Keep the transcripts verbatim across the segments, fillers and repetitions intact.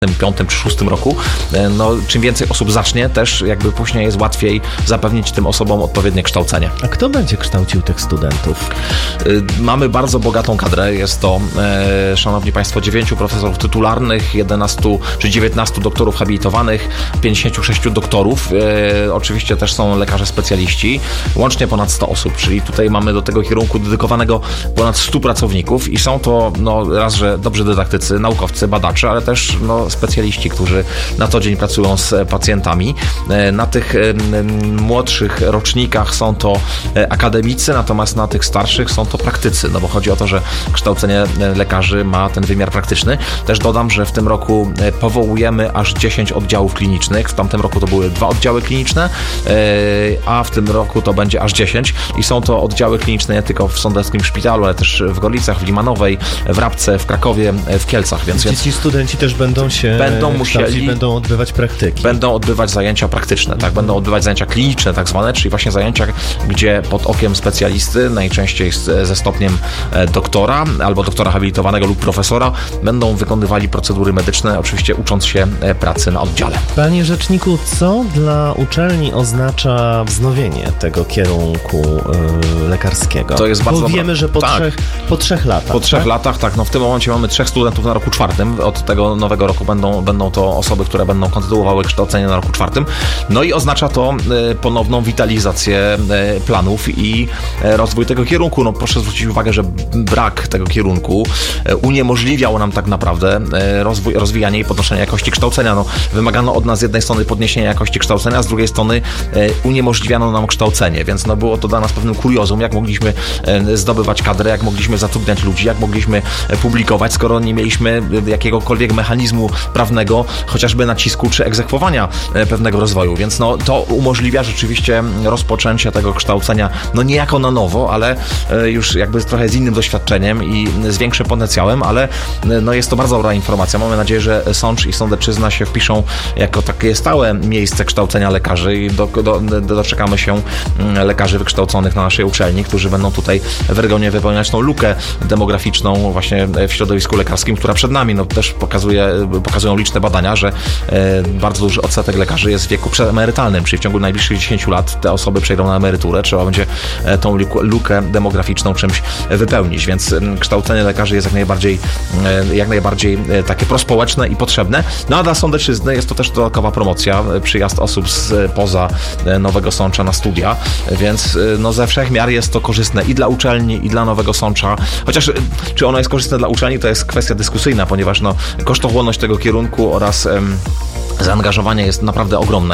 piątym czy szóstym roku, no czym więcej osób zacznie, też jakby później jest łatwiej zapewnić tym osobom odpowiednie kształcenie. A kto będzie kształcił tych studentów? Mamy bardzo bogatą kadrę, jest to, e, szanowni państwo, dziewięciu profesorów tytularnych, jedenastu czy dziewiętnastu doktorów habilitowanych, pięćdziesięciu sześciu doktorów, e, oczywiście też są lekarze specjaliści, łącznie ponad sto osób, czyli tutaj mamy do tego kierunku dedykowanego ponad stu pracowników i są to, no raz, że dobrzy dydaktycy, naukowcy, badacze, ale też no, specjaliści, którzy na co dzień pracują z pacjentami. Na tych młodszych rocznikach są to akademicy, natomiast na tych starszych są to praktycy, no bo chodzi o to, że kształcenie lekarzy ma ten wymiar praktyczny. Też dodam, że w tym roku powołujemy aż dziesięć oddziałów klinicznych. W tamtym roku to były dwa oddziały kliniczne, a w tym roku to będzie aż dziesięć i są to oddziały kliniczne nie tylko w Sądeckim Szpitalu, ale też w Gorlicach, w Limanowej, w Rabce, w Krakowie, w Kielcach. Więc, więc ci studenci też będą się będą musieli, będą odbywać praktyki. Będą odbywać zajęcia praktyczne, tak? Będą odbywać zajęcia kliniczne tak zwane, czyli właśnie zajęcia, gdzie pod okiem specjalisty, najczęściej ze stopniem doktora albo doktora habilitowanego lub profesora, będą wykonywali procedury medyczne, oczywiście ucząc się pracy na oddziale. Panie rzeczniku, co dla uczelni oznacza wznowienie tego kierunku yy, lekarskiego? To jest bardzo Bo wiemy, że po, tak. trzech, po trzech latach. Po trzech tak? latach, tak. No w tym momencie mamy trzech studentów na roku czwartym. Od tego nowego roku będą, będą to osoby, które będą kontynuowały kształcenie na roku czwartym. No i oznacza to y, ponowną witalizację y, planów i y, rozwój tego kierunku. No proszę zwrócić uwagę, że brak tego kierunku y, uniemożliwiał nam tak naprawdę y, rozwój, rozwijanie i podnoszenie jakości kształcenia. No, wymagano od nas z jednej strony podniesienia jakości kształcenia, a z drugiej strony y, uniemożliwiano nam kształcenie, więc no było to dla nas pewnym kuriozum, jak mogliśmy y, zdobywać kadrę, jak mogliśmy zatrudniać ludzi, jak mogliśmy y, publikować, skoro nie mieliśmy y, jakiegokolwiek mechanizmu prawnego, chociażby nacisku czy egzekwowania y, pewnego rozwoju, więc no to umożliwia rzeczywiście rozpoczęcie tego kształcenia, no niejako na nowo, ale y, już jakby trochę z innym doświadczeniem i z większym potencjałem, ale y, no jest to bardzo dobra informacja. Mamy nadzieję, że Sącz i Sądecczyzna się wpiszą jako takie stałe miejsce kształcenia lekarzy i do, do, do, doczekamy się lekarzy wykształconych na naszej uczelni, którzy będą tutaj w regionie wypełniać tą lukę demograficzną właśnie w środowisku lekarskim, która przed nami. No też pokazuje, pokazują liczne badania, że e, bardzo duży odsetek lekarzy jest w wieku przedemerytalnym, czyli w ciągu najbliższych dziesięciu lat te osoby przejdą na emeryturę, trzeba będzie e, tą lukę demograficzną czymś wypełnić, więc e, kształcenie lekarzy jest jak najbardziej, e, jak najbardziej e, takie prospołeczne i potrzebne. No a dla Sądecczyzny jest to też dodatkowa promocja, przyjazd osób spoza Nowego Sącza na studia, więc no ze wszech miar jest to korzystne i dla uczelni, i dla Nowego Sącza, chociaż czy ono jest korzystne dla uczelni, to jest kwestia dyskusyjna, ponieważ no kosztochłonność tego kierunku oraz em, zaangażowanie jest naprawdę ogromne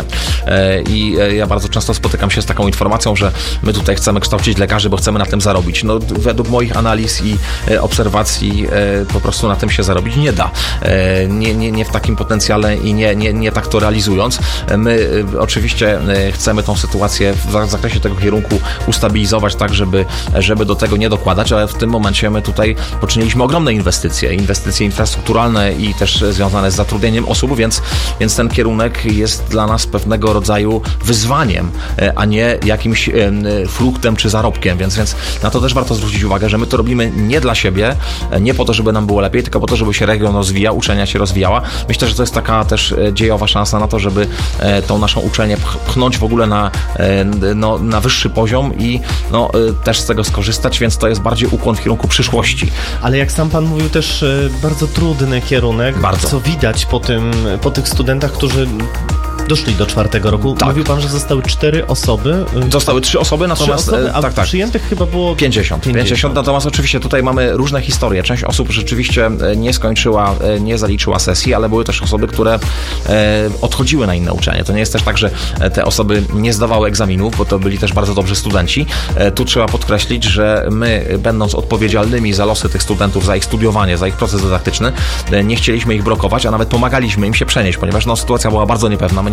i ja bardzo często spotykam się z taką informacją, że my tutaj chcemy kształcić lekarzy, bo chcemy na tym zarobić. No według moich analiz i obserwacji po prostu na tym się zarobić nie da. Nie, nie, nie w takim potencjale i nie, nie, nie tak to realizując. My oczywiście chcemy tą sytuację w zakresie tego kierunku ustabilizować tak, żeby, żeby do tego nie dokładać, ale w tym momencie my tutaj poczyniliśmy ogromne inwestycje, inwestycje infrastrukturalne i też związane z zatrudnieniem osób, więc, więc ten kierunek jest dla nas pewnego rodzaju wyzwaniem, a nie jakimś fruktem czy zarobkiem, więc, więc na to też warto zwrócić uwagę, że my to robimy nie dla siebie, nie po to, żeby nam było lepiej, tylko po to, żeby się region rozwijał, uczelnia się rozwijała. Myślę, że to jest taka też dziejowa szansa na to, żeby tą naszą uczelnię pchnąć w ogóle na, no, na wyższy poziom i no, też z tego skorzystać, więc to jest bardziej ukłon w kierunku przyszłości. Ale jak sam pan mówił, też bardzo trudny kierunek, bardzo. Co widać po tym, po tych studentach, którzy doszli do czwartego roku. Tak. Mówił pan, że zostały cztery osoby. Zostały trzy osoby, natomiast trzy osoby, a tak, tak. przyjętych chyba było pięćdziesiąt. pięćdziesiąt. Natomiast oczywiście tutaj mamy różne historie. Część osób rzeczywiście nie skończyła, nie zaliczyła sesji, ale były też osoby, które odchodziły na inne uczelnie. To nie jest też tak, że te osoby nie zdawały egzaminów, bo to byli też bardzo dobrzy studenci. Tu trzeba podkreślić, że my, będąc odpowiedzialnymi za losy tych studentów, za ich studiowanie, za ich proces dydaktyczny, nie chcieliśmy ich blokować, a nawet pomagaliśmy im się przenieść, ponieważ no, sytuacja była bardzo niepewna. My nie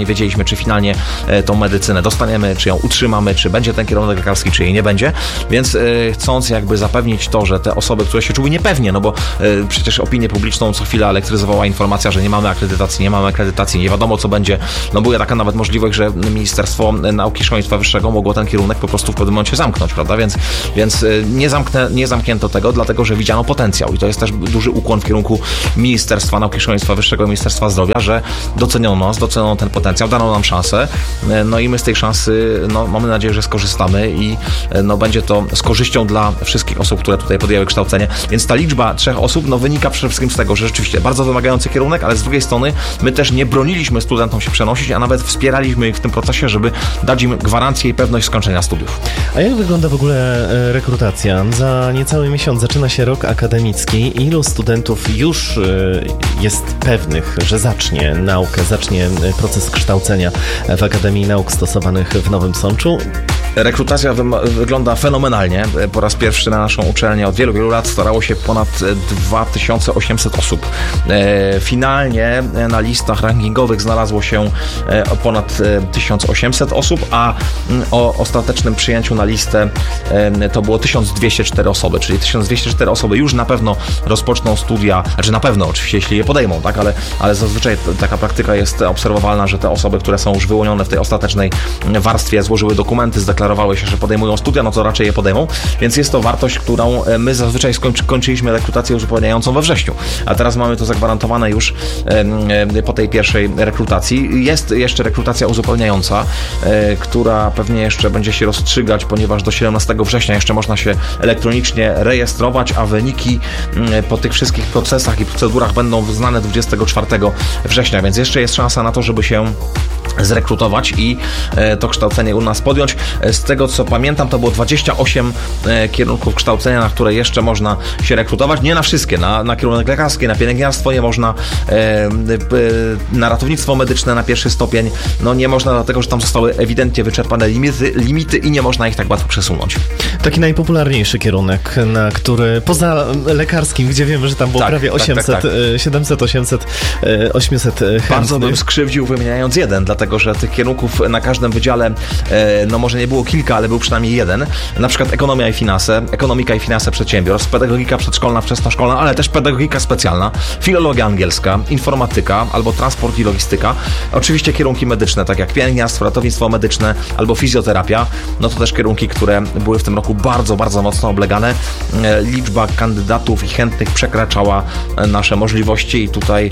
nie wiedzieliśmy, czy finalnie tą medycynę dostaniemy, czy ją utrzymamy, czy będzie ten kierunek lekarski, czy jej nie będzie, więc chcąc jakby zapewnić to, że te osoby, które się czuły niepewnie, no bo przecież opinię publiczną co chwila elektryzowała informacja, że nie mamy akredytacji, nie mamy akredytacji, nie wiadomo co będzie, no była taka nawet możliwość, że Ministerstwo Nauki i Szkolnictwa Wyższego mogło ten kierunek po prostu w pewnym momencie zamknąć, prawda, więc, więc nie, zamknę, nie zamknięto tego, dlatego, że widziano potencjał i to jest też duży ukłon w kierunku Ministerstwa Nauki i Szkolnictwa Wyższego i Ministerstwa Zdrowia, że doceniono nas, doceniono ten potencjał, dano nam szansę, no i my z tej szansy, no mamy nadzieję, że skorzystamy i no będzie to z korzyścią dla wszystkich osób, które tutaj podjęły kształcenie, więc ta liczba trzech osób, no wynika przede wszystkim z tego, że rzeczywiście bardzo wymagający kierunek, ale z drugiej strony my też nie broniliśmy studentom się przenosić, a nawet wspieraliśmy ich w tym procesie, żeby dać im gwarancję i pewność skończenia studiów. A jak wygląda w ogóle rekrutacja? Za niecały miesiąc zaczyna się rok akademicki. Ilu studentów już jest pewnych, że zacznie naukę, zacznie proces kształcenia w Akademii Nauk Stosowanych w Nowym Sączu? Rekrutacja wy- wygląda fenomenalnie. Po raz pierwszy na naszą uczelnię od wielu, wielu lat starało się ponad dwa tysiące osiemset osób. E, finalnie na listach rankingowych znalazło się e, ponad tysiąc osiemset osób, a o ostatecznym przyjęciu na listę e, to było tysiąc dwieście cztery osoby, czyli tysiąc dwieście cztery osoby już na pewno rozpoczną studia, znaczy na pewno oczywiście, jeśli je podejmą, tak, ale, ale zazwyczaj taka praktyka jest obserwowalna, że te osoby, które są już wyłonione w tej ostatecznej warstwie, złożyły dokumenty, zdeklarowały się, że podejmują studia, no to raczej je podejmą, więc jest to wartość, którą my zazwyczaj skończy, kończyliśmy rekrutację uzupełniającą we wrześniu, a teraz mamy to zagwarantowane już e, po tej pierwszej rekrutacji. Jest jeszcze rekrutacja uzupełniająca, e, która pewnie jeszcze będzie się rozstrzygać, ponieważ do siedemnastego września jeszcze można się elektronicznie rejestrować, a wyniki e, po tych wszystkich procesach i procedurach będą znane dwudziestego czwartego września, więc jeszcze jest szansa na to, żeby się zrekrutować i e, to kształcenie u nas podjąć. Z tego co pamiętam, to było dwadzieścia osiem e, kierunków kształcenia, na które jeszcze można się rekrutować. Nie na wszystkie, na, na kierunek lekarski, na pielęgniarstwo nie można, e, e, na ratownictwo medyczne na pierwszy stopień, no nie można, dlatego że tam zostały ewidentnie wyczerpane limity, limity i nie można ich tak łatwo przesunąć. Taki najpopularniejszy kierunek, na który poza lekarskim, gdzie wiemy, że tam było tak, prawie osiemset, tak, tak, tak. siedemset, osiemset, osiemset chętnych. Bardzo bym skrzywdził, wymieniając jeden, dlatego że tych kierunków na każdym wydziale, no może nie było kilka, ale był przynajmniej jeden. Na przykład ekonomia i finanse, ekonomika i finanse przedsiębiorstw, pedagogika przedszkolna, wczesnoszkolna, ale też pedagogika specjalna, filologia angielska, informatyka albo transport i logistyka. Oczywiście kierunki medyczne, tak jak pielęgniarstwo, ratownictwo medyczne albo fizjoterapia. No to też kierunki, które były w tym roku bardzo, bardzo mocno oblegane. Liczba kandydatów i chętnych przekraczała nasze możliwości i tutaj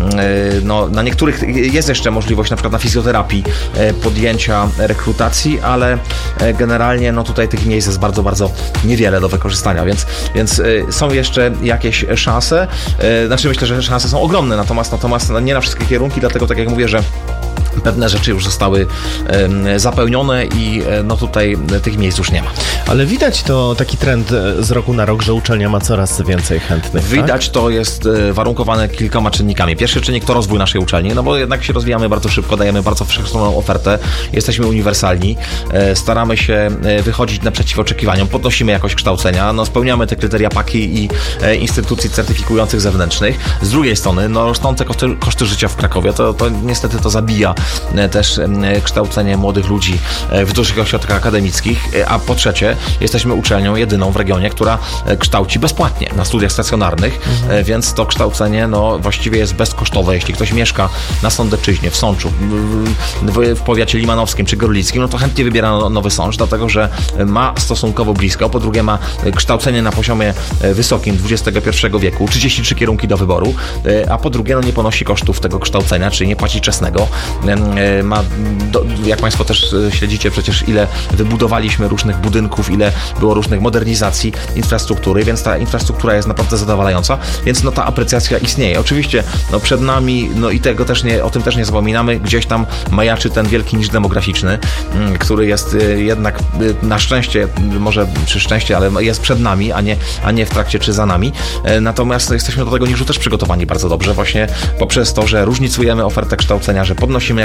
no, na niektórych jest jeszcze możliwość, na przykład na fizjoterapii, podjęcia rekrutacji, ale generalnie no tutaj tych miejsc jest bardzo, bardzo niewiele do wykorzystania, więc, więc są jeszcze jakieś szanse. Znaczy myślę, że szanse są ogromne, natomiast, natomiast nie na wszystkie kierunki, dlatego tak jak mówię, że pewne rzeczy już zostały e, zapełnione i e, no tutaj tych miejsc już nie ma. Ale widać to taki trend z roku na rok, że uczelnia ma coraz więcej chętnych. Widać, tak? To jest e, warunkowane kilkoma czynnikami. Pierwszy czynnik to rozwój naszej uczelni, no bo jednak się rozwijamy bardzo szybko, dajemy bardzo wszechstronną ofertę, jesteśmy uniwersalni, e, staramy się e, wychodzić naprzeciw oczekiwaniom, podnosimy jakość kształcenia, no spełniamy te kryteria paki i e, instytucji certyfikujących zewnętrznych. Z drugiej strony, no rosnące koszty, koszty życia w Krakowie, to, to niestety to zabija też kształcenie młodych ludzi w dużych ośrodkach akademickich, a po trzecie jesteśmy uczelnią jedyną w regionie, która kształci bezpłatnie na studiach stacjonarnych, mhm. więc to kształcenie no, właściwie jest bezkosztowe. Jeśli ktoś mieszka na Sądeczyźnie, w Sączu, w, w powiacie limanowskim czy gorlickim, no to chętnie wybiera Nowy Sącz, dlatego że ma stosunkowo blisko, po drugie ma kształcenie na poziomie wysokim dwudziestego pierwszego wieku, trzydzieści trzy kierunki do wyboru, a po drugie no, nie ponosi kosztów tego kształcenia, czyli nie płaci czesnego. Ma, do, jak Państwo też śledzicie przecież, ile wybudowaliśmy różnych budynków, ile było różnych modernizacji infrastruktury, więc ta infrastruktura jest naprawdę zadowalająca, więc no ta aprecjacja istnieje. Oczywiście no przed nami, no i tego też nie, o tym też nie zapominamy, gdzieś tam majaczy ten wielki niż demograficzny, który jest jednak na szczęście, może czy szczęście, ale jest przed nami, a nie, a nie w trakcie czy za nami. Natomiast jesteśmy do tego niżu też przygotowani bardzo dobrze, właśnie poprzez to, że różnicujemy ofertę kształcenia, że podnosimy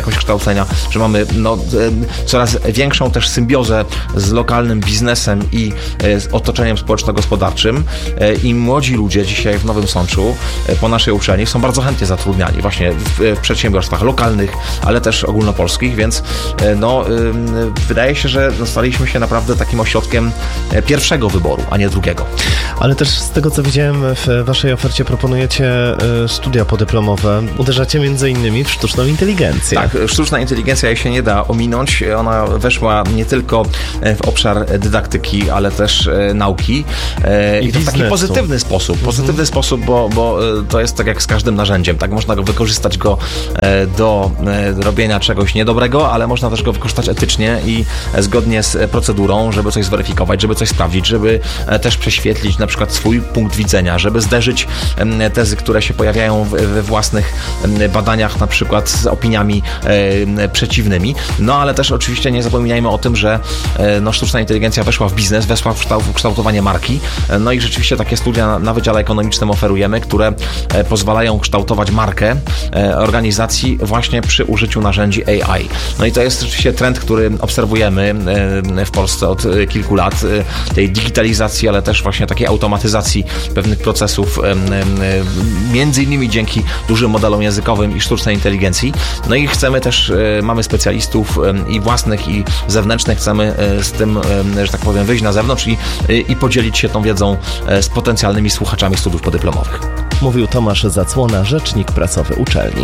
jakość kształcenia, że mamy no, coraz większą też symbiozę z lokalnym biznesem i z otoczeniem społeczno-gospodarczym i młodzi ludzie dzisiaj w Nowym Sączu po naszej uczelni są bardzo chętnie zatrudniani właśnie w, w przedsiębiorstwach lokalnych, ale też ogólnopolskich, więc no, wydaje się, że staliśmy się naprawdę takim ośrodkiem pierwszego wyboru, a nie drugiego. Ale też z tego, co widziałem w waszej ofercie, proponujecie studia podyplomowe. Uderzacie między innymi w sztuczną inteligencję. Tak, sztuczna inteligencja jej się nie da ominąć. Ona weszła nie tylko w obszar dydaktyki, ale też nauki. I, I to w taki pozytywny sposób. Pozytywny mhm. sposób, bo, bo to jest tak jak z każdym narzędziem. Tak, można go wykorzystać go do robienia czegoś niedobrego, ale można też go wykorzystać etycznie i zgodnie z procedurą, żeby coś zweryfikować, żeby coś sprawdzić, żeby też prześwietlić na przykład swój punkt widzenia, żeby zderzyć tezy, które się pojawiają we własnych badaniach, na przykład z opiniami przeciwnymi. No ale też oczywiście nie zapominajmy o tym, że no, sztuczna inteligencja weszła w biznes, weszła w kształtowanie marki. No i rzeczywiście takie studia na Wydziale Ekonomicznym oferujemy, które pozwalają kształtować markę organizacji właśnie przy użyciu narzędzi A I. No i to jest rzeczywiście trend, który obserwujemy w Polsce od kilku lat, tej digitalizacji, ale też właśnie takiej automatyzacji pewnych procesów, między innymi dzięki dużym modelom językowym i sztucznej inteligencji. No i chcemy też, mamy specjalistów i własnych, i zewnętrznych, chcemy z tym, że tak powiem, wyjść na zewnątrz i, i podzielić się tą wiedzą z potencjalnymi słuchaczami studiów podyplomowych. Mówił Tomasz Zacłona, rzecznik prasowy uczelni.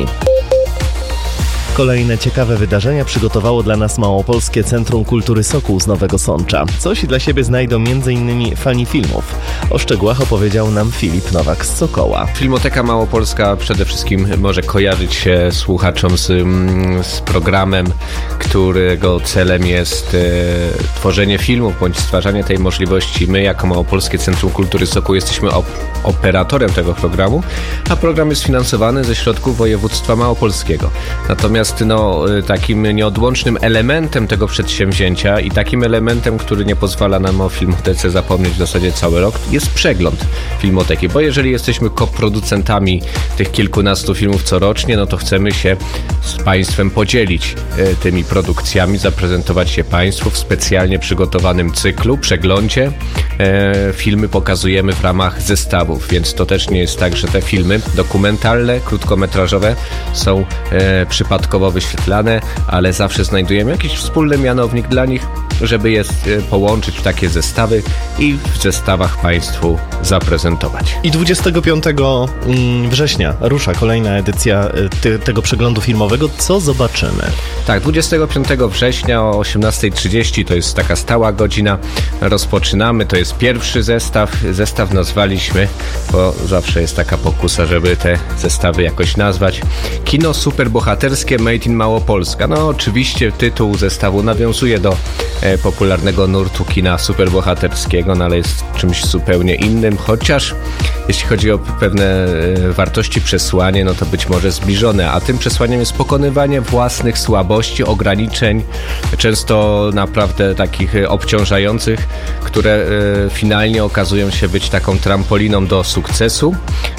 Kolejne ciekawe wydarzenia przygotowało dla nas Małopolskie Centrum Kultury Sokół z Nowego Sącza. Coś dla siebie znajdą m.in. fani filmów. O szczegółach opowiedział nam Filip Nowak z Sokoła. Filmoteka Małopolska przede wszystkim może kojarzyć się słuchaczom z, z programem, którego celem jest e, tworzenie filmów bądź stwarzanie tej możliwości. My jako Małopolskie Centrum Kultury Sokół jesteśmy op- operatorem tego programu, a program jest finansowany ze środków województwa małopolskiego. Natomiast no, takim nieodłącznym elementem tego przedsięwzięcia i takim elementem, który nie pozwala nam o filmotece zapomnieć w zasadzie cały rok, jest przegląd filmoteki, bo jeżeli jesteśmy koproducentami tych kilkunastu filmów corocznie, no to chcemy się z Państwem podzielić e, tymi produkcjami, zaprezentować je Państwu w specjalnie przygotowanym cyklu, przeglądzie. E, filmy pokazujemy w ramach zestawów, więc to też nie jest tak, że te filmy dokumentalne, krótkometrażowe są e, przypadkowo wyświetlane, ale zawsze znajdujemy jakiś wspólny mianownik dla nich, żeby je połączyć w takie zestawy i w zestawach Państwu zaprezentować. I dwudziestego piątego września rusza kolejna edycja te, tego przeglądu filmowego. Co zobaczymy? Tak, dwudziestego piątego września o osiemnasta trzydzieści, to jest taka stała godzina, rozpoczynamy. To jest pierwszy zestaw. Zestaw nazwaliśmy, bo zawsze jest taka pokusa, żeby te zestawy jakoś nazwać. Kino superbohaterskie Made in Małopolska. No oczywiście tytuł zestawu nawiązuje do e, popularnego nurtu kina superbohaterskiego, no ale jest czymś zupełnie innym, chociaż jeśli chodzi o pewne e, wartości, przesłanie, no to być może zbliżone, a tym przesłaniem jest pokonywanie własnych słabości, ograniczeń, często naprawdę takich e, obciążających, które e, finalnie okazują się być taką trampoliną do sukcesu.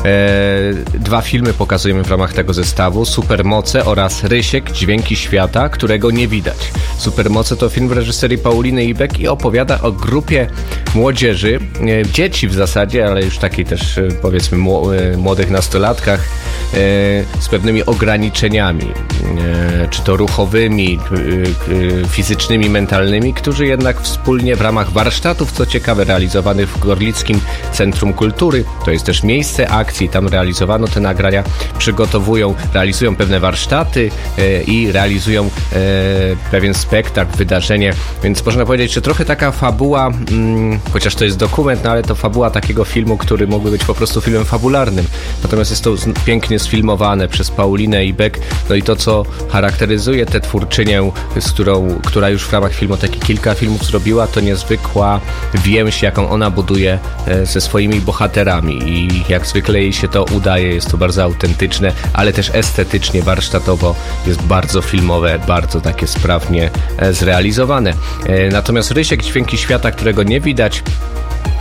E, dwa filmy pokazujemy w ramach tego zestawu, Supermoce oraz Rysiek, Dźwięki Świata, którego nie widać. Supermoce to film w reżyserii Pauliny Ibek i opowiada o grupie młodzieży, e, dzieci w zasadzie, ale już takiej też e, powiedzmy młodych nastolatkach, e, z pewnymi ograniczeniami, e, czy to ruchowymi, e, e, fizycznymi, mentalnymi, którzy jednak wspólnie w ramach warsztatów, co ciekawe, realizowanych w Gorlickim Centrum Kultury, to jest też miejsce akcji, tam realizowano te nagrania, przygotowują, realizują pewne warsztaty e, i realizują e, pewien spektakl, wydarzenie, więc można powiedzieć, że trochę taka fabuła, mm, chociaż to jest dokument, no ale to fabuła takiego filmu, który mógłby być po prostu filmem fabularnym, natomiast jest to z, pięknie sfilmowane przez Paulinę Ibek, no i to, co charakteryzuje tę twórczynię, z którą, która już w ramach Filmoteki kilka filmów zrobiła, to niezwykła więź, jaką ona buduje e, ze swoimi bohaterami i jak zwykle jej się to udaje, jest to bardzo autentyczne, ale też estetycznie, warsztatowo jest bardzo filmowe, bardzo takie sprawnie e, zrealizowane. E, natomiast Rysiek, Dźwięki Świata, którego nie widać,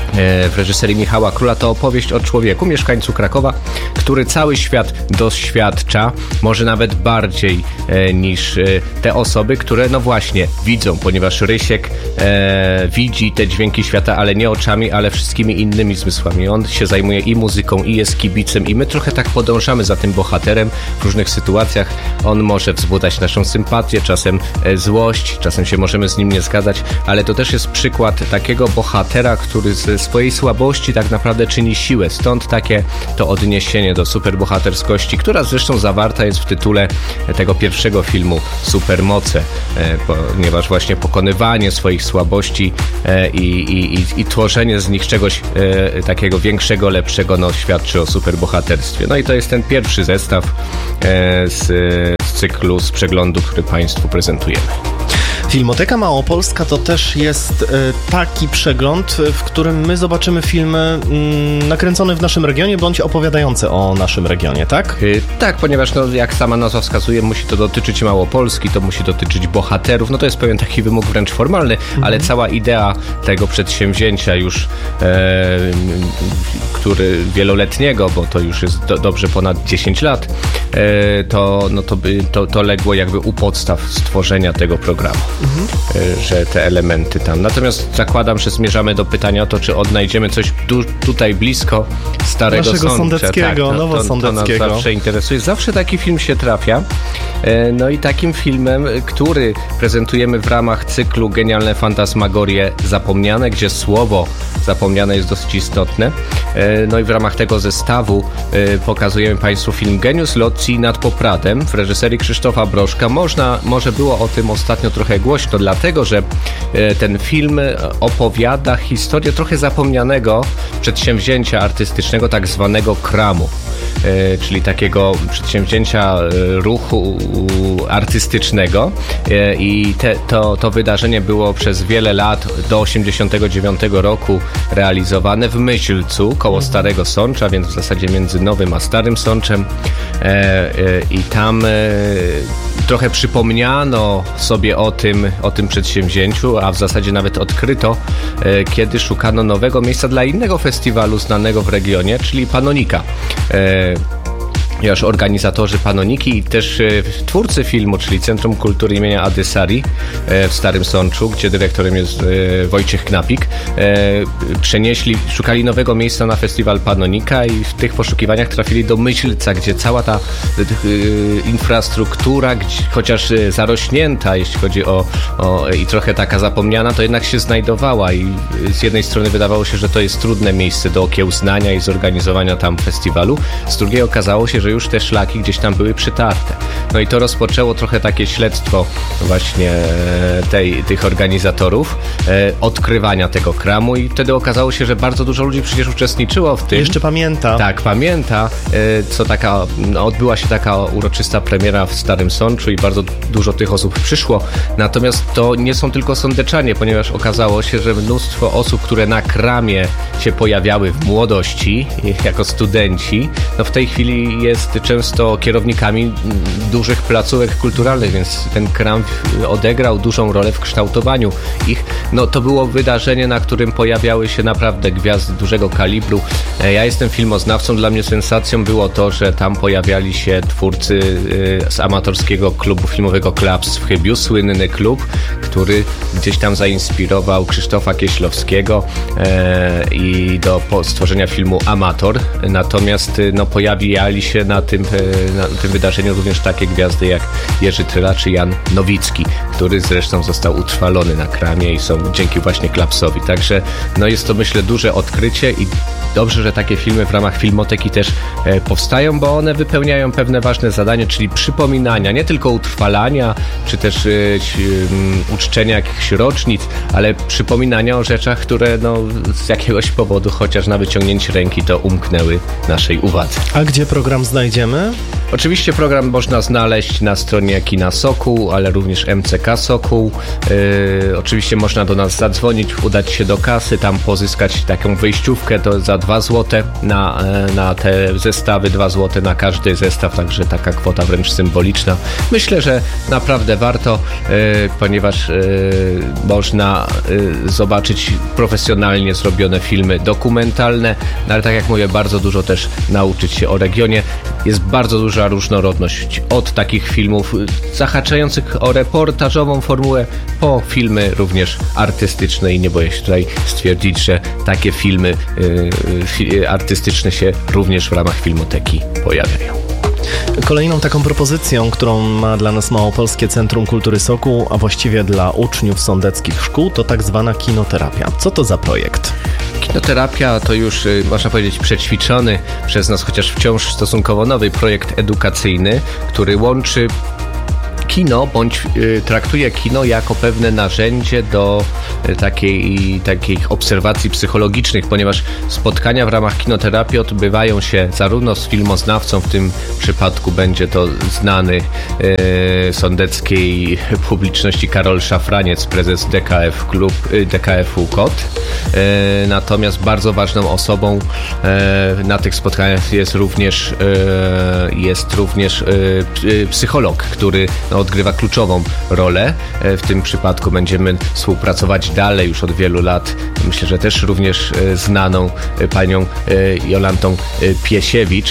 w reżyserii Michała Króla to opowieść o człowieku, mieszkańcu Krakowa, który cały świat doświadcza, może nawet bardziej e, niż e, te osoby, które no właśnie widzą, ponieważ Rysiek e, widzi te dźwięki świata, ale nie oczami, ale wszystkimi innymi zmysłami. On się zajmuje i muzyką, i jest kibicem i my trochę tak podążamy za tym bohaterem w różnych sytuacjach. On może wzbudzać naszą sympatię, czasem e, złość, czasem się możemy z nim nie zgadzać, ale to też jest przykład takiego bohatera, który ze swojej słabości tak naprawdę czyni siłę. Stąd takie to odniesienie do superbohaterskości, która zresztą zawarta jest w tytule tego pierwszego filmu Supermoce, e, ponieważ właśnie pokonywanie swoich słabości e, i, i, i tworzenie z nich czegoś e, takiego większego, lepszego, no świadczy o superbohaterstwie. No i to jest ten pierwszy zestaw e, z, z cyklu, z przeglądu, który Państwu prezentujemy. Filmoteka Małopolska to też jest e, taki przegląd, w którym my zobaczymy filmy mm, nakręcone w naszym regionie, bądź opowiadające o naszym regionie, tak? Yy, tak, ponieważ no, jak sama nazwa wskazuje, musi to dotyczyć Małopolski, to musi dotyczyć bohaterów, no to jest pewien taki wymóg wręcz formalny, mhm. ale cała idea tego przedsięwzięcia już, e, który wieloletniego, bo to już jest do, dobrze ponad dziesięć lat, e, to, no to, by, to, to legło jakby u podstaw stworzenia tego programu. Mhm. Że te elementy tam. Natomiast zakładam, że zmierzamy do pytania o to, czy odnajdziemy coś tu, tutaj blisko Starego Naszego Sącza. Sądeckiego, tak, no, Nowosądeckiego. To nas zawsze interesuje. Zawsze taki film się trafia. No i takim filmem, który prezentujemy w ramach cyklu Genialne Fantasmagorie Zapomniane, gdzie słowo zapomniane jest dosyć istotne. No i w ramach tego zestawu pokazujemy Państwu film Genius Loci nad Popradem w reżyserii Krzysztofa Brożka. Można, może było o tym ostatnio trochę głośno, dlatego że ten film opowiada historię trochę zapomnianego przedsięwzięcia artystycznego, tak zwanego kramu, czyli takiego przedsięwzięcia ruchu artystycznego i te, to, to wydarzenie było przez wiele lat do osiemdziesiątego dziewiątego roku realizowane w Myślcu koło Starego Sącza, więc w zasadzie między Nowym a Starym Sączem i tam trochę przypomniano sobie o tym, o tym przedsięwzięciu, a w zasadzie nawet odkryto, kiedy szukano nowego miejsca dla innego festiwalu znanego w regionie, czyli Panonika. Ponieważ organizatorzy Panoniki i też e, twórcy filmu, czyli Centrum Kultury imienia Adysari e, w Starym Sączu, gdzie dyrektorem jest e, Wojciech Knapik, e, przenieśli, szukali nowego miejsca na festiwal Panonika i w tych poszukiwaniach trafili do Myślca, gdzie cała ta e, infrastruktura, gdzie, chociaż e, zarośnięta, jeśli chodzi o, o i trochę taka zapomniana, to jednak się znajdowała i z jednej strony wydawało się, że to jest trudne miejsce do okiełznania i zorganizowania tam festiwalu, z drugiej okazało się, że już te szlaki gdzieś tam były przytarte. No i to rozpoczęło trochę takie śledztwo właśnie tej, tych organizatorów, e, odkrywania tego kramu i wtedy okazało się, że bardzo dużo ludzi przecież uczestniczyło w tym. Jeszcze pamięta. Tak, pamięta, e, co taka, no, odbyła się taka uroczysta premiera w Starym Sączu i bardzo dużo tych osób przyszło. Natomiast to nie są tylko sądeczanie, ponieważ okazało się, że mnóstwo osób, które na kramie się pojawiały w młodości, jako studenci, no w tej chwili jest często kierownikami dużych placówek kulturalnych, więc ten kram odegrał dużą rolę w kształtowaniu ich. No to było wydarzenie, na którym pojawiały się naprawdę gwiazdy dużego kalibru. Ja jestem filmoznawcą, dla mnie sensacją było to, że tam pojawiali się twórcy z amatorskiego klubu filmowego Klaps w Chybiu, słynny klub, który gdzieś tam zainspirował Krzysztofa Kieślowskiego i do stworzenia filmu Amator. Natomiast no, pojawiali się na tym, na tym wydarzeniu również takie gwiazdy jak Jerzy Tryla czy Jan Nowicki, który zresztą został utrwalony na kramie i są dzięki właśnie Klapsowi. Także no jest to, myślę, duże odkrycie i dobrze, że takie filmy w ramach Filmoteki też e, powstają, bo one wypełniają pewne ważne zadanie, czyli przypominania, nie tylko utrwalania, czy też e, um, uczczenia jakichś rocznic, ale przypominania o rzeczach, które no, z jakiegoś powodu, chociaż na wyciągnięcie ręki, to umknęły naszej uwadze. A gdzie program znajdzie znajdziemy? Oczywiście program można znaleźć na stronie Kina Sokół, ale również M C K Sokół. Yy, oczywiście można do nas zadzwonić, udać się do kasy, tam pozyskać taką wyjściówkę to za dwa złote na, na te zestawy, dwa złote na każdy zestaw, także taka kwota wręcz symboliczna. Myślę, że naprawdę warto, yy, ponieważ yy, można yy, zobaczyć profesjonalnie zrobione filmy dokumentalne, no ale tak jak mówię, bardzo dużo też nauczyć się o regionie. Jest bardzo duża różnorodność od takich filmów zahaczających o reportażową formułę po filmy również artystyczne i nie boję się tutaj stwierdzić, że takie filmy yy, artystyczne się również w ramach Filmoteki pojawiają. Kolejną taką propozycją, którą ma dla nas Małopolskie Centrum Kultury Sokół, a właściwie dla uczniów sądeckich szkół, to tak zwana kinoterapia. Co to za projekt? Kinoterapia to już, można powiedzieć, przećwiczony przez nas, chociaż wciąż stosunkowo nowy projekt edukacyjny, który łączy kino, bądź y, traktuje kino jako pewne narzędzie do y, takiej, takich obserwacji psychologicznych, ponieważ spotkania w ramach kinoterapii odbywają się zarówno z filmoznawcą, w tym przypadku będzie to znany y, sądeckiej publiczności Karol Szafraniec, prezes D K F Klub, y, D K F U K O T. Y, natomiast bardzo ważną osobą y, na tych spotkaniach jest również, y, jest również y, y, psycholog, który no, odgrywa kluczową rolę. W tym przypadku będziemy współpracować dalej już od wielu lat. Myślę, że też również znaną panią Jolantą Piesiewicz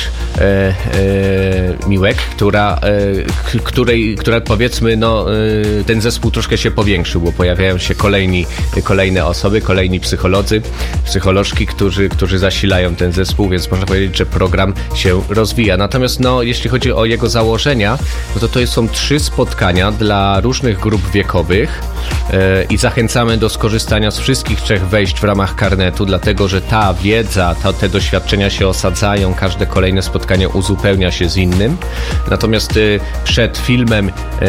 Miłek, która, której, która powiedzmy, no, ten zespół troszkę się powiększył, bo pojawiają się kolejni, kolejne osoby, kolejni psycholodzy, psycholożki, którzy, którzy zasilają ten zespół, więc można powiedzieć, że program się rozwija. Natomiast no, jeśli chodzi o jego założenia, no to to są trzy spotkania dla różnych grup wiekowych yy, i zachęcamy do skorzystania z wszystkich trzech wejść w ramach karnetu, dlatego że ta wiedza, ta, te doświadczenia się osadzają, każde kolejne spotkanie uzupełnia się z innym. Natomiast yy, przed filmem yy,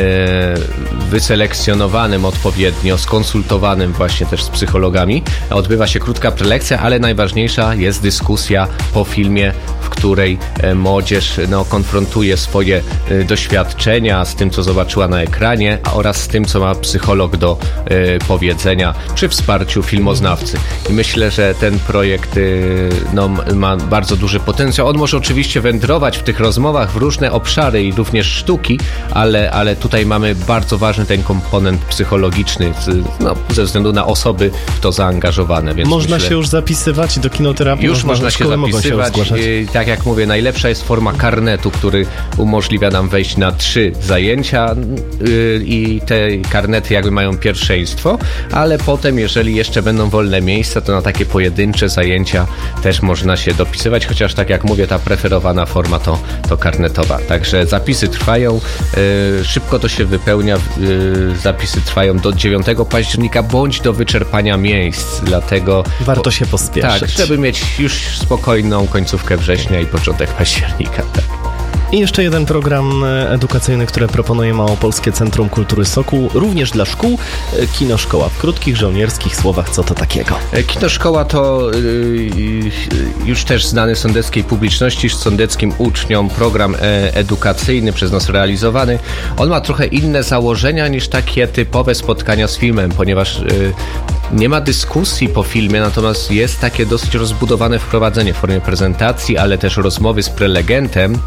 wyselekcjonowanym odpowiednio, skonsultowanym właśnie też z psychologami, odbywa się krótka prelekcja, ale najważniejsza jest dyskusja po filmie, w której yy, młodzież no, konfrontuje swoje yy, doświadczenia z tym, co zobaczyła na ekranie, oraz z tym, co ma psycholog do y, powiedzenia przy wsparciu filmoznawcy. I myślę, że ten projekt y, no, ma bardzo duży potencjał. On może oczywiście wędrować w tych rozmowach w różne obszary i również sztuki, ale, ale tutaj mamy bardzo ważny ten komponent psychologiczny z, no, ze względu na osoby w to zaangażowane. Więc można myślę, się już zapisywać do kinoterapii? Już można się zapisywać. Się tak jak mówię, najlepsza jest forma karnetu, który umożliwia nam wejść na trzy zajęcia yy, i te karnety jakby mają pierwszeństwo, ale potem, jeżeli jeszcze będą wolne miejsca, to na takie pojedyncze zajęcia też można się dopisywać, chociaż tak jak mówię, ta preferowana forma to, to karnetowa. Także zapisy trwają, yy, szybko to się wypełnia, yy, zapisy trwają do dziewiątego października bądź do wyczerpania miejsc, dlatego warto bo, się pospieszyć. Tak, żeby mieć już spokojną końcówkę września i początek października. Tak. I jeszcze jeden program edukacyjny, który proponuje Małopolskie Centrum Kultury Sokół, również dla szkół. Kinoszkoła. W krótkich, żołnierskich słowach, co to takiego? Kinoszkoła to yy, już też znany sądeckiej publiczności, sądeckim uczniom program edukacyjny przez nas realizowany. On ma trochę inne założenia niż takie typowe spotkania z filmem, ponieważ yy, nie ma dyskusji po filmie, natomiast jest takie dosyć rozbudowane wprowadzenie w formie prezentacji, ale też rozmowy z prelegentem,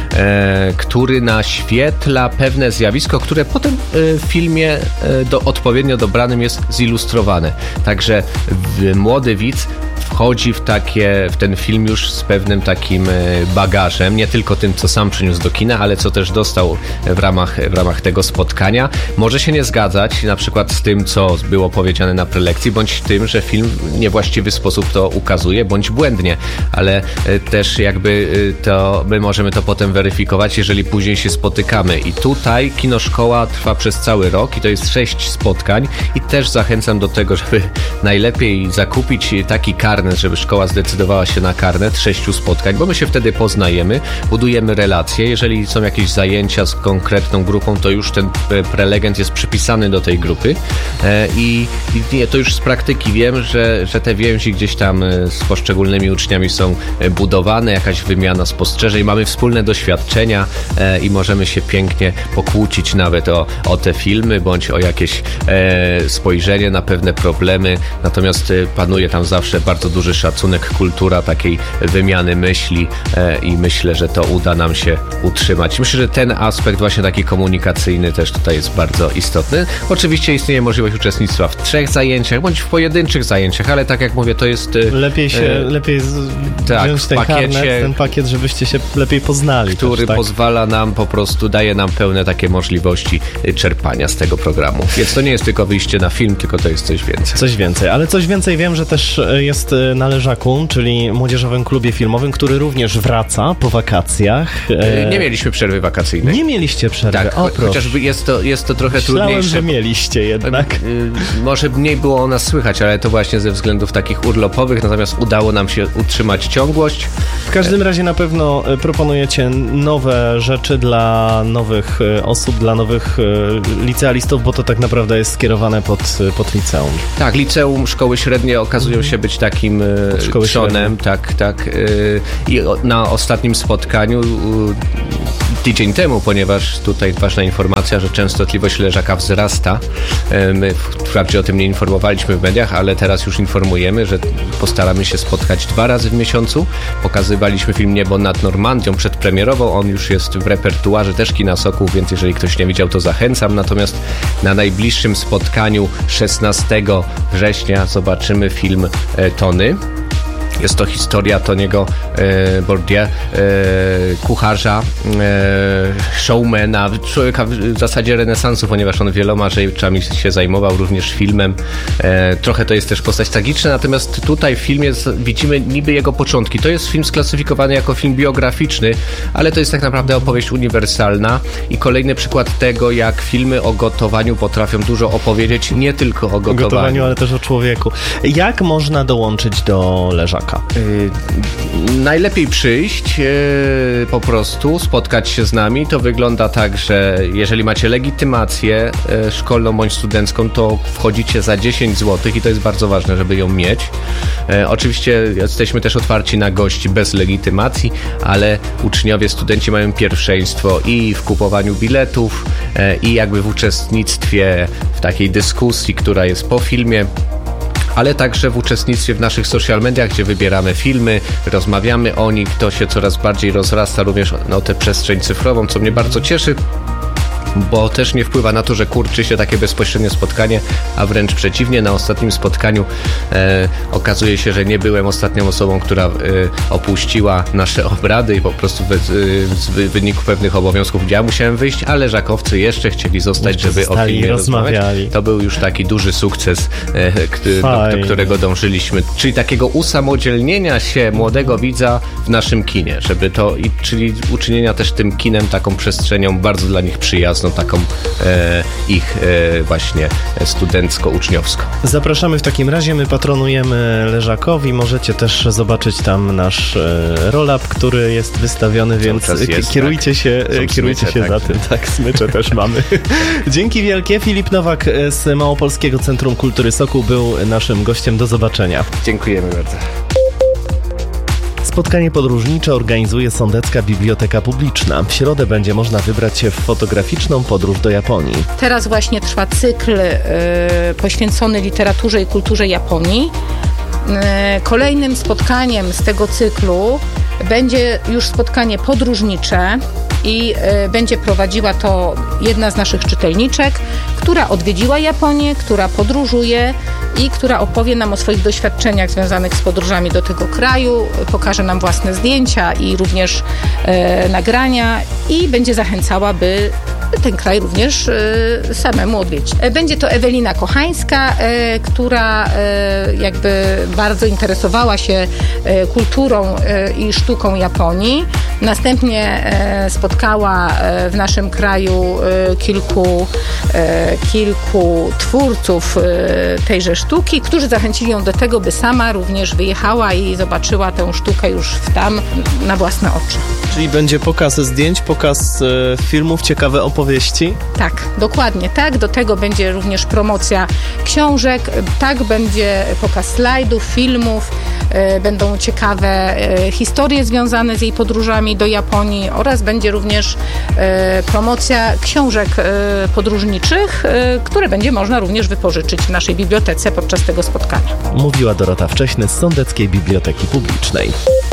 e, który naświetla pewne zjawisko, które potem w filmie e, do, odpowiednio dobranym jest zilustrowane. Także w, młody widz wchodzi w, takie, w ten film już z pewnym takim bagażem, nie tylko tym, co sam przyniósł do kina, ale co też dostał w ramach, w ramach tego spotkania. Może się nie zgadzać na przykład z tym, co było powiedziane na prelekcji, bądź tym, że film w niewłaściwy sposób to ukazuje, bądź błędnie, ale też jakby to my możemy to potem weryfikować, jeżeli później się spotykamy. I tutaj Kinoszkoła trwa przez cały rok i to jest sześć spotkań i też zachęcam do tego, żeby najlepiej zakupić taki karnet, karnet, żeby szkoła zdecydowała się na karnet sześciu spotkań, bo my się wtedy poznajemy, budujemy relacje. Jeżeli są jakieś zajęcia z konkretną grupą, to już ten prelegent jest przypisany do tej grupy i, i nie, to już z praktyki wiem, że, że te więzi gdzieś tam z poszczególnymi uczniami są budowane, jakaś wymiana spostrzeżeń, mamy wspólne doświadczenia i możemy się pięknie pokłócić nawet o, o te filmy, bądź o jakieś e, spojrzenie na pewne problemy, natomiast e, panuje tam zawsze bardzo duży szacunek, kultura takiej wymiany myśli e, i myślę, że to uda nam się utrzymać. Myślę, że ten aspekt właśnie taki komunikacyjny też tutaj jest bardzo istotny. Oczywiście istnieje możliwość uczestnictwa w trzech zajęciach, bądź w pojedynczych zajęciach, ale tak jak mówię, to jest... E, lepiej się, e, lepiej z, tak, wziąć ten pakiecie, karnet, ten pakiet, żebyście się lepiej poznali. Który też, tak? pozwala nam po prostu, daje nam pełne takie możliwości czerpania z tego programu. Więc to nie jest tylko wyjście na film, tylko to jest coś więcej. Coś więcej, ale coś więcej wiem, że też jest na Leżaku, czyli Młodzieżowym Klubie Filmowym, który również wraca po wakacjach. Nie mieliśmy przerwy wakacyjnej. Nie mieliście przerwy, tak, o, chociażby jest to, jest to trochę Myślałem, trudniejsze. że mieliście jednak. Może mniej było o nas słychać, ale to właśnie ze względów takich urlopowych, natomiast udało nam się utrzymać ciągłość. W każdym razie na pewno proponujecie nowe rzeczy dla nowych osób, dla nowych licealistów, bo to tak naprawdę jest skierowane pod, pod liceum. Tak, liceum, szkoły średnie okazują się być takim trzonem, tak, tak. I na ostatnim spotkaniu tydzień temu, ponieważ tutaj ważna informacja, że częstotliwość leżaka wzrasta. My wprawdzie o tym nie informowaliśmy w mediach, ale teraz już informujemy, że postaramy się spotkać dwa razy w miesiącu. Pokazywaliśmy film Niebo nad Normandią przedpremierowo, on już jest w repertuarze też Kina Sokół, więc jeżeli ktoś nie widział, to zachęcam. Natomiast na najbliższym spotkaniu szesnastego września zobaczymy film Tony. Jest to historia Tony'ego e, Bourdieu, e, kucharza, e, showmana, człowieka w zasadzie renesansu, ponieważ on wieloma rzeczami się zajmował, również filmem. E, trochę to jest też postać tragiczna, natomiast tutaj w filmie widzimy niby jego początki. To jest film sklasyfikowany jako film biograficzny, ale to jest tak naprawdę opowieść uniwersalna i kolejny przykład tego, jak filmy o gotowaniu potrafią dużo opowiedzieć, nie tylko o gotowaniu. O gotowaniu, ale też o człowieku. Jak można dołączyć do Leżaka? Yy, najlepiej przyjść, yy, po prostu spotkać się z nami. To wygląda tak, że jeżeli macie legitymację yy, szkolną bądź studencką, to wchodzicie za dziesięć złotych i to jest bardzo ważne, żeby ją mieć. Yy, oczywiście jesteśmy też otwarci na gości bez legitymacji, ale uczniowie, studenci mają pierwszeństwo i w kupowaniu biletów, yy, i jakby w uczestnictwie w takiej dyskusji, która jest po filmie, ale także w uczestnictwie w naszych social mediach, gdzie wybieramy filmy, rozmawiamy o nich, to się coraz bardziej rozrasta również na tę przestrzeń cyfrową, co mnie bardzo cieszy, bo też nie wpływa na to, że kurczy się takie bezpośrednie spotkanie, a wręcz przeciwnie, na ostatnim spotkaniu e, okazuje się, że nie byłem ostatnią osobą, która e, opuściła nasze obrady i po prostu bez, e, z wyniku pewnych obowiązków ja musiałem wyjść, ale Żakowcy jeszcze chcieli zostać, jeszcze żeby o filmie rozmawiać. To był już taki duży sukces, e, do, do którego dążyliśmy, czyli takiego usamodzielnienia się młodego widza w naszym kinie, żeby to, i, czyli uczynienia też tym kinem taką przestrzenią bardzo dla nich przyjazną, taką e, ich e, właśnie studencko-uczniowską. Zapraszamy w takim razie, my patronujemy Leżakowi, możecie też zobaczyć tam nasz e, roll-up, który jest wystawiony, więc jest, kierujcie tak. się, kierujcie smycze, się tak. za tym. Tak, smycze też mamy. Dzięki wielkie. Filip Nowak z Małopolskiego Centrum Kultury Sokół był naszym gościem. Do zobaczenia. Dziękujemy bardzo. Spotkanie podróżnicze organizuje Sądecka Biblioteka Publiczna. W środę będzie można wybrać się w fotograficzną podróż do Japonii. Teraz właśnie trwa cykl y, poświęcony literaturze i kulturze Japonii. Y, kolejnym spotkaniem z tego cyklu będzie już spotkanie podróżnicze i y, będzie prowadziła to jedna z naszych czytelniczek, która odwiedziła Japonię, która podróżuje i która opowie nam o swoich doświadczeniach związanych z podróżami do tego kraju, pokaże nam własne zdjęcia i również e, nagrania i będzie zachęcała, by aby ten kraj również samemu odwiedzić. Będzie to Ewelina Kochańska, która jakby bardzo interesowała się kulturą i sztuką Japonii. Następnie spotkała w naszym kraju kilku, kilku twórców tejże sztuki, którzy zachęcili ją do tego, by sama również wyjechała i zobaczyła tę sztukę już tam na własne oczy. Czyli będzie pokaz zdjęć, pokaz e, filmów, ciekawe opowieści? Tak, dokładnie tak. Do tego będzie również promocja książek, tak, będzie pokaz slajdów, filmów, e, będą ciekawe e, historie związane z jej podróżami do Japonii oraz będzie również e, promocja książek e, podróżniczych, e, które będzie można również wypożyczyć w naszej bibliotece podczas tego spotkania. Mówiła Dorota Wcześny z Sądeckiej Biblioteki Publicznej.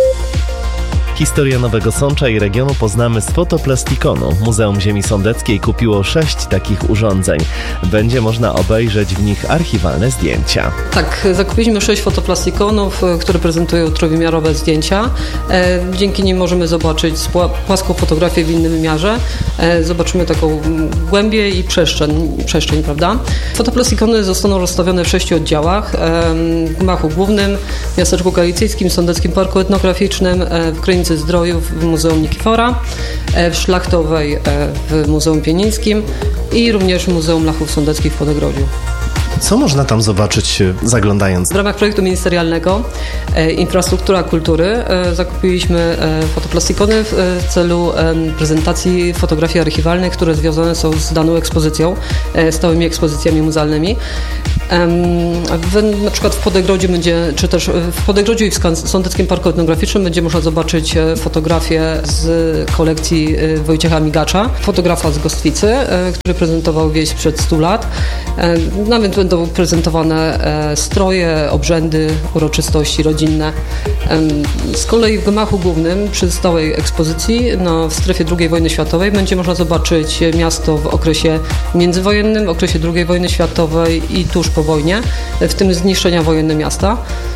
Historię Nowego Sącza i regionu poznamy z fotoplastikonu. Muzeum Ziemi Sądeckiej kupiło sześć takich urządzeń. Będzie można obejrzeć w nich archiwalne zdjęcia. Tak, zakupiliśmy sześć fotoplastikonów, które prezentują trójwymiarowe zdjęcia. Dzięki nim możemy zobaczyć płaską fotografię w innym wymiarze. Zobaczymy taką głębię i przestrzeń, przestrzeń, prawda? Fotoplastikony zostaną rozstawione w sześciu oddziałach. W gmachu głównym, w miasteczku galicyjskim, w Sądeckim Parku Etnograficznym, w Krynicy Zdrojów w Muzeum Nikifora, w Szlachtowej w Muzeum Pienińskim i również w Muzeum Lachów Sądeckich w Podegrodziu. Co można tam zobaczyć, zaglądając? W ramach projektu ministerialnego e, Infrastruktura Kultury e, zakupiliśmy e, fotoplastikony w e, celu e, prezentacji fotografii archiwalnych, które związane są z daną ekspozycją, e, stałymi ekspozycjami muzealnymi. E, w, na przykład w Podegrodziu będzie, czy też w Podegrodziu i w Sądeckim Parku Etnograficznym będzie można zobaczyć e, fotografię z kolekcji e, Wojciecha Migacza, fotografa z Gostwicy, e, który prezentował wieś sprzed stu lat. E, nawet będą prezentowane e, stroje, obrzędy, uroczystości rodzinne. E, z kolei w gmachu głównym przy stałej ekspozycji no, w strefie drugiej wojny światowej będzie można zobaczyć miasto w okresie międzywojennym, w okresie drugiej wojny światowej i tuż po wojnie, w tym zniszczenia wojenne miasta.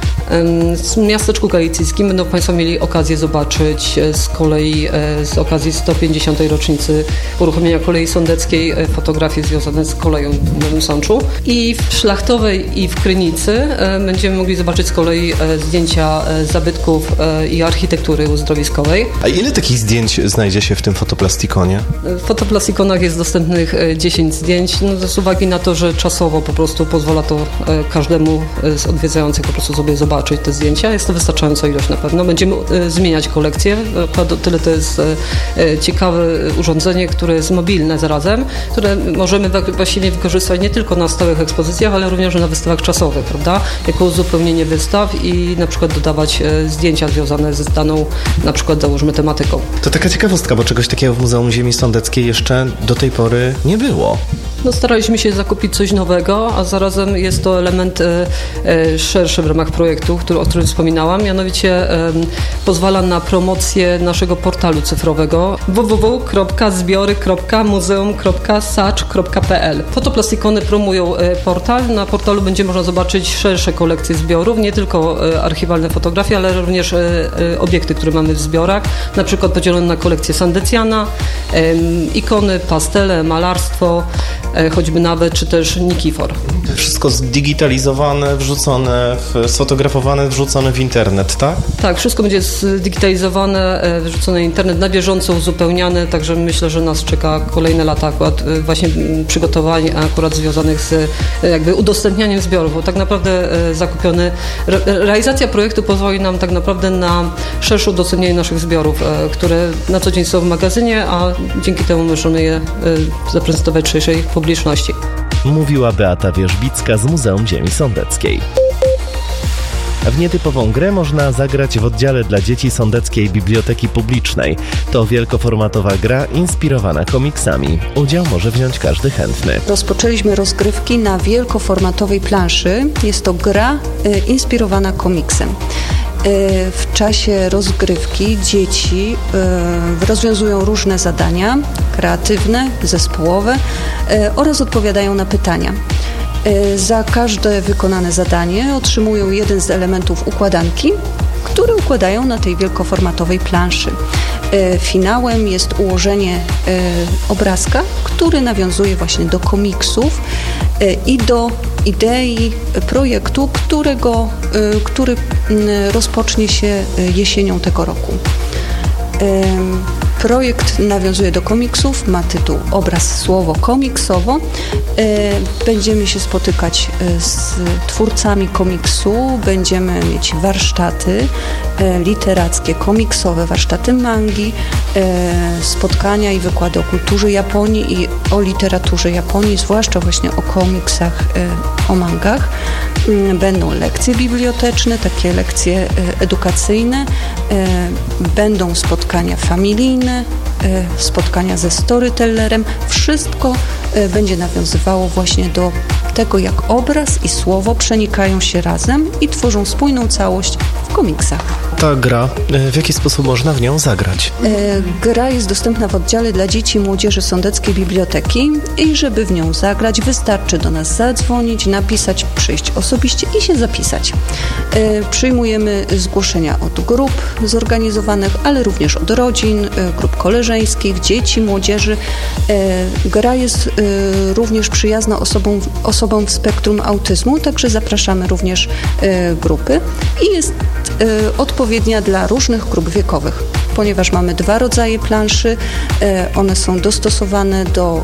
W miasteczku galicyjskim będą Państwo mieli okazję zobaczyć z kolei z okazji sto pięćdziesiątej rocznicy uruchomienia kolei sądeckiej fotografie związane z koleją w Nowym Sączu. I w Szlachtowej i w Krynicy będziemy mogli zobaczyć z kolei zdjęcia zabytków i architektury uzdrowiskowej. A ile takich zdjęć znajdzie się w tym fotoplastikonie? W fotoplastikonach jest dostępnych dziesięć zdjęć, no, z uwagi na to, że czasowo po prostu pozwala to każdemu z odwiedzających po prostu sobie zobaczyć te zdjęcia. Jest to wystarczająca ilość na pewno. Będziemy e, zmieniać kolekcję. O tyle to jest e, ciekawe urządzenie, które jest mobilne zarazem, które możemy właściwie wykorzystać nie tylko na stałych ekspozycjach, ale również na wystawach czasowych, prawda? Jako uzupełnienie wystaw i na przykład dodawać e, zdjęcia związane z daną, na przykład załóżmy tematyką. To taka ciekawostka, bo czegoś takiego w Muzeum Ziemi Sądeckiej jeszcze do tej pory nie było. No, staraliśmy się zakupić coś nowego, a zarazem jest to element e, e, szerszy w ramach projektu, który, o którym wspominałam, mianowicie e, pozwala na promocję naszego portalu cyfrowego w w w kropka zbiory kropka muzeum kropka sacz kropka p l. Fotoplastikony promują e, portal. Na portalu będzie można zobaczyć szersze kolekcje zbiorów, nie tylko e, archiwalne fotografie, ale również e, e, obiekty, które mamy w zbiorach, na przykład podzielone na kolekcję Sandecjana, e, ikony, pastele, malarstwo, choćby nawet, czy też Nikifor. Wszystko zdigitalizowane, wrzucone, sfotografowane, wrzucone w internet, tak? Tak, wszystko będzie zdigitalizowane, wrzucone w internet, na bieżąco uzupełniane, także myślę, że nas czeka kolejne lata akurat właśnie przygotowań akurat związanych z jakby udostępnianiem zbiorów, bo tak naprawdę zakupiony, realizacja projektu pozwoli nam tak naprawdę na szersze udostępnienie naszych zbiorów, które na co dzień są w magazynie, a dzięki temu możemy je zaprezentować szerszej publiczności. Mówiła Beata Wierzbicka z Muzeum Ziemi Sądeckiej. W nietypową grę można zagrać w oddziale dla dzieci Sądeckiej Biblioteki Publicznej. To wielkoformatowa gra inspirowana komiksami. Udział może wziąć każdy chętny. Rozpoczęliśmy rozgrywki na wielkoformatowej planszy. Jest to gra y, inspirowana komiksem. W czasie rozgrywki dzieci rozwiązują różne zadania kreatywne, zespołowe oraz odpowiadają na pytania. Za każde wykonane zadanie otrzymują jeden z elementów układanki, które układają na tej wielkoformatowej planszy. Finałem jest ułożenie obrazka, który nawiązuje właśnie do komiksów i do idei projektu, którego, który rozpocznie się jesienią tego roku. Projekt nawiązuje do komiksów, ma tytuł Obraz, słowo, komiksowo. Będziemy się spotykać z twórcami komiksu, będziemy mieć warsztaty literackie, komiksowe, warsztaty mangi, spotkania i wykłady o kulturze Japonii i o literaturze Japonii, zwłaszcza właśnie o komiksach, o mangach. Będą lekcje biblioteczne, takie lekcje edukacyjne, będą spotkania familijne, spotkania ze storytellerem. Wszystko będzie nawiązywało właśnie do tego, jak obraz i słowo przenikają się razem i tworzą spójną całość w komiksach. Ta gra, w jaki sposób można w nią zagrać? Gra jest dostępna w oddziale dla dzieci i młodzieży Sądeckiej Biblioteki i żeby w nią zagrać, wystarczy do nas zadzwonić, napisać, przyjść osobiście i się zapisać. Przyjmujemy zgłoszenia od grup zorganizowanych, ale również od rodzin, grup koleżeńskich, dzieci, młodzieży. Gra jest również przyjazna osobom, osobom w spektrum autyzmu, także zapraszamy również grupy i jest odpowiednia dla różnych grup wiekowych, ponieważ mamy dwa rodzaje planszy, one są dostosowane do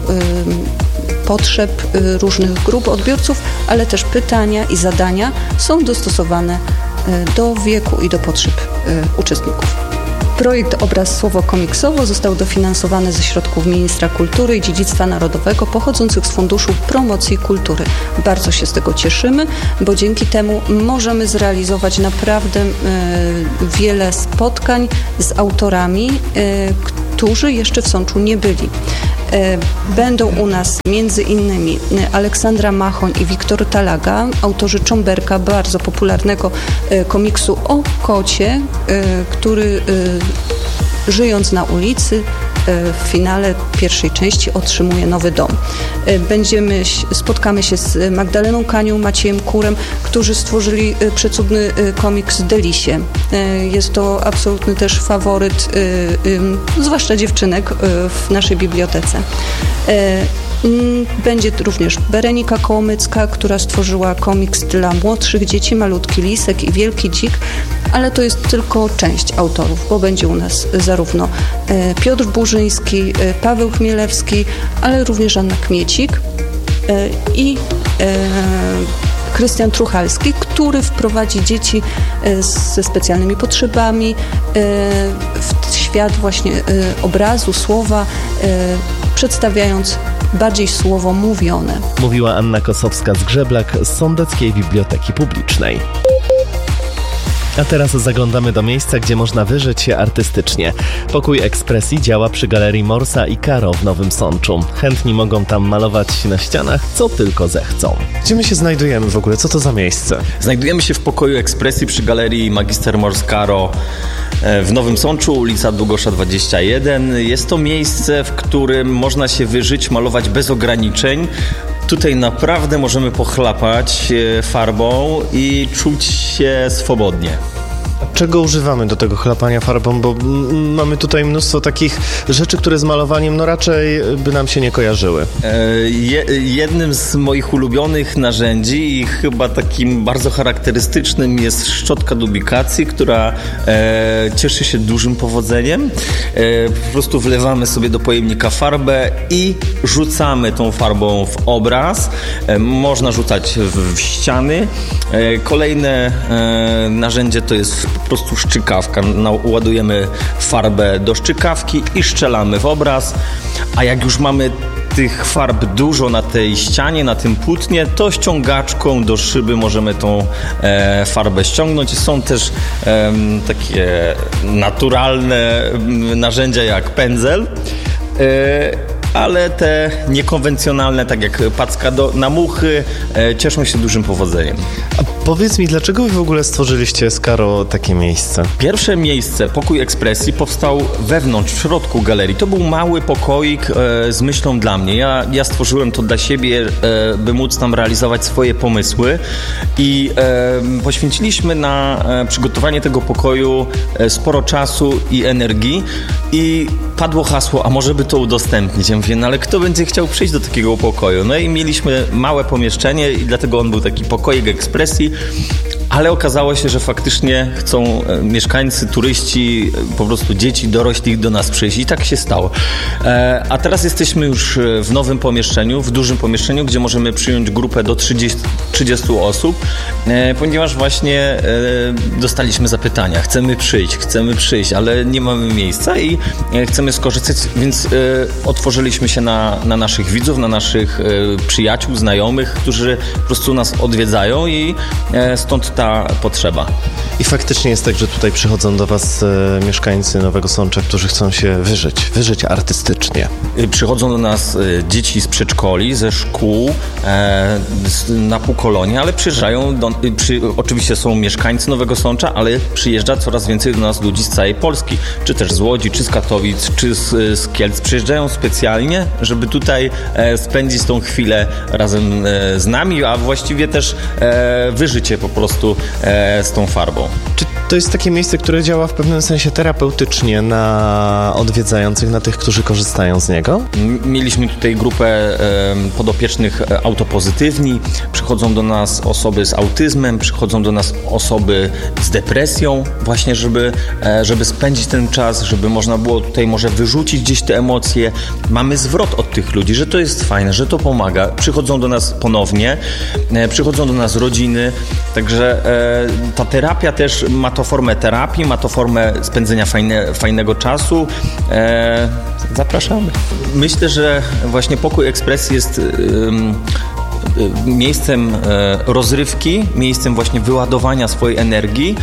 potrzeb różnych grup odbiorców, ale też pytania i zadania są dostosowane do wieku i do potrzeb uczestników. Projekt Obraz, słowo, komiksowo został dofinansowany ze środków Ministra Kultury i Dziedzictwa Narodowego pochodzących z Funduszu Promocji Kultury. Bardzo się z tego cieszymy, bo dzięki temu możemy zrealizować naprawdę e, wiele spotkań z autorami, e, którzy jeszcze w Sączu nie byli. Będą u nas między innymi Aleksandra Machoń i Wiktor Talaga, autorzy Czomberka, bardzo popularnego komiksu o kocie, który żyjąc na ulicy w finale pierwszej części otrzymuje nowy dom. Będziemy, spotkamy się z Magdaleną Kanią, Maciejem Kurem, którzy stworzyli przecudny komiks Delisie. Jest to absolutny też faworyt, zwłaszcza dziewczynek w naszej bibliotece. Będzie również Berenika Kołomycka, która stworzyła komiks dla młodszych dzieci, Malutki Lisek i Wielki Dzik, ale to jest tylko część autorów, bo będzie u nas zarówno Piotr Burzyński, Paweł Chmielewski, ale również Anna Kmiecik i Krystian Truchalski, który wprowadzi dzieci ze specjalnymi potrzebami w świat właśnie obrazu, słowa, przedstawiając bardziej słowo mówione. Mówiła Anna Kosowska-Zgrzeblak z Sądeckiej Biblioteki Publicznej. A teraz zaglądamy do miejsca, gdzie można wyżyć się artystycznie. Pokój ekspresji działa przy Galerii Morsa i Karo w Nowym Sączu. Chętni mogą tam malować na ścianach, co tylko zechcą. Gdzie my się znajdujemy w ogóle? Co to za miejsce? Znajdujemy się w pokoju ekspresji przy Galerii Magister Mors Karo w Nowym Sączu, ulica Długosza dwadzieścia jeden. Jest to miejsce, w którym można się wyżyć, malować bez ograniczeń. Tutaj naprawdę możemy pochlapać farbą i czuć się swobodnie. Czego używamy do tego chlapania farbą? Bo mamy tutaj mnóstwo takich rzeczy, które z malowaniem no raczej by nam się nie kojarzyły. Je, jednym z moich ulubionych narzędzi i chyba takim bardzo charakterystycznym jest szczotka do ubikacji, która e, cieszy się dużym powodzeniem. E, po prostu wlewamy sobie do pojemnika farbę i rzucamy tą farbą w obraz. E, można rzucać w, w ściany. E, kolejne e, narzędzie to jest po prostu szczykawka. Ładujemy farbę do szczykawki i szczelamy w obraz, a jak już mamy tych farb dużo na tej ścianie, na tym płótnie, to ściągaczką do szyby możemy tą e, farbę ściągnąć. Są też e, takie naturalne narzędzia jak pędzel. E, ale te niekonwencjonalne, tak jak packa do, na muchy, e, cieszą się dużym powodzeniem. A powiedz mi, dlaczego wy w ogóle stworzyliście z Karo takie miejsce? Pierwsze miejsce, Pokój Ekspresji, powstał wewnątrz, w środku galerii. To był mały pokoik e, z myślą dla mnie. Ja, ja stworzyłem to dla siebie, e, by móc tam realizować swoje pomysły i e, poświęciliśmy na e, przygotowanie tego pokoju e, sporo czasu i energii i padło hasło, a może by to udostępnić. Ja mówię, no ale kto będzie chciał przyjść do takiego pokoju? No i mieliśmy małe pomieszczenie i dlatego on był taki pokoik ekspresji, ale okazało się, że faktycznie chcą mieszkańcy, turyści, po prostu dzieci, dorośli do nas przyjść i tak się stało. A teraz jesteśmy już w nowym pomieszczeniu, w dużym pomieszczeniu, gdzie możemy przyjąć grupę do trzydziestu osób, ponieważ właśnie dostaliśmy zapytania, chcemy przyjść, chcemy przyjść, ale nie mamy miejsca i chcemy skorzystać, więc otworzyliśmy się na, na naszych widzów, na naszych przyjaciół, znajomych, którzy po prostu nas odwiedzają i stąd ta potrzeba. I faktycznie jest tak, że tutaj przychodzą do was e, mieszkańcy Nowego Sącza, którzy chcą się wyżyć, wyżyć artystycznie. Przychodzą do nas e, dzieci z przedszkoli, ze szkół, e, z, na półkolonie, ale przyjeżdżają, do, przy, oczywiście są mieszkańcy Nowego Sącza, ale przyjeżdża coraz więcej do nas ludzi z całej Polski, czy też z Łodzi, czy z Katowic, czy z, z Kielc. Przyjeżdżają specjalnie, żeby tutaj e, spędzić tą chwilę razem e, z nami, a właściwie też e, wyżycie po prostu e, z tą farbą. Czy to jest takie miejsce, które działa w pewnym sensie terapeutycznie na odwiedzających, na tych, którzy korzystają z niego? Mieliśmy tutaj grupę e, podopiecznych autopozytywni. Przychodzą do nas osoby z autyzmem, przychodzą do nas osoby z depresją, właśnie żeby, e, żeby spędzić ten czas, żeby można było tutaj może wyrzucić gdzieś te emocje. Mamy zwrot od tych ludzi, że to jest fajne, że to pomaga. Przychodzą do nas ponownie, e, przychodzą do nas rodziny, także e, ta terapia też ma to formę terapii, ma to formę spędzenia fajne, fajnego czasu. E, zapraszamy. Myślę, że właśnie Pokój Ekspresji jest ym, miejscem rozrywki, miejscem właśnie wyładowania swojej energii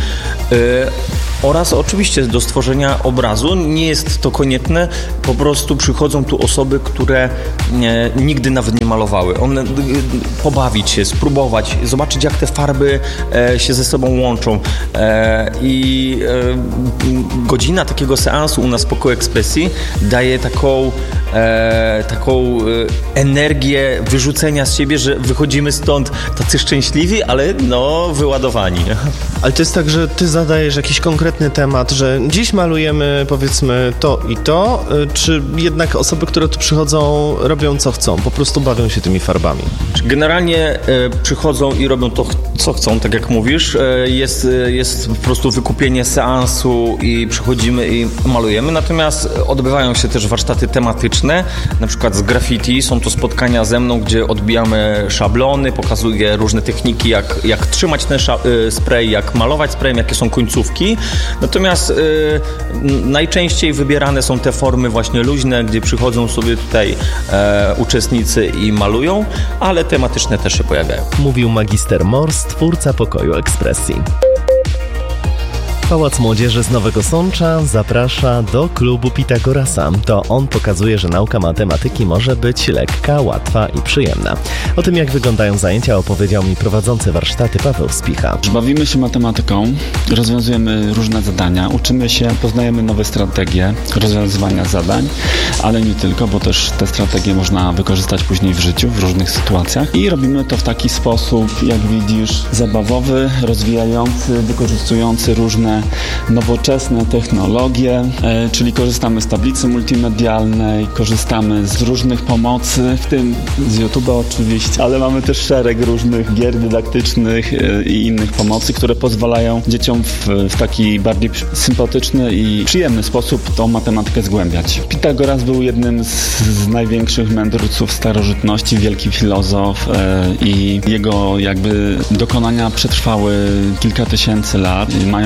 oraz oczywiście do stworzenia obrazu. Nie jest to konieczne, po prostu przychodzą tu osoby, które nie, nigdy nawet nie malowały. One pobawić się, spróbować, zobaczyć jak te farby e, się ze sobą łączą. E, I e, godzina takiego seansu u nas w Pokoju Ekspresji daje taką, e, taką e, energię wyrzucenia z siebie, że wychodzimy stąd tacy szczęśliwi, ale no wyładowani. Ale to jest tak, że ty zadajesz jakiś konkretny temat, że dziś malujemy powiedzmy to i to, czy jednak osoby, które tu przychodzą, robią co chcą, po prostu bawią się tymi farbami? Generalnie e, przychodzą i robią to, co chcą, tak jak mówisz. E, jest, jest po prostu wykupienie seansu i przychodzimy i malujemy, natomiast odbywają się też warsztaty tematyczne, na przykład z graffiti. Są to spotkania ze mną, gdzie odbijamy szablony, pokazuję różne techniki, jak, jak trzymać ten sza- spray, jak malować sprayem, jakie są końcówki. Natomiast y, najczęściej wybierane są te formy właśnie luźne, gdzie przychodzą sobie tutaj e, uczestnicy i malują, ale tematyczne też się pojawiają. Mówił magister Mors, twórca Pokoju Ekspresji. Pałac Młodzieży z Nowego Sącza zaprasza do klubu Pitagorasa. To on pokazuje, że nauka matematyki może być lekka, łatwa i przyjemna. O tym, jak wyglądają zajęcia, opowiedział mi prowadzący warsztaty Paweł Spicha. Bawimy się matematyką, rozwiązujemy różne zadania, uczymy się, poznajemy nowe strategie rozwiązywania zadań, ale nie tylko, bo też te strategie można wykorzystać później w życiu, w różnych sytuacjach. I robimy to w taki sposób, jak widzisz, zabawowy, rozwijający, wykorzystujący różne nowoczesne technologie, e, czyli korzystamy z tablicy multimedialnej, korzystamy z różnych pomocy, w tym z YouTube'a oczywiście, ale mamy też szereg różnych gier dydaktycznych e, i innych pomocy, które pozwalają dzieciom w, w taki bardziej sympatyczny i przyjemny sposób tą matematykę zgłębiać. Pitagoras był jednym z, z największych mędrców starożytności, wielki filozof e, i jego jakby dokonania przetrwały kilka tysięcy lat, mają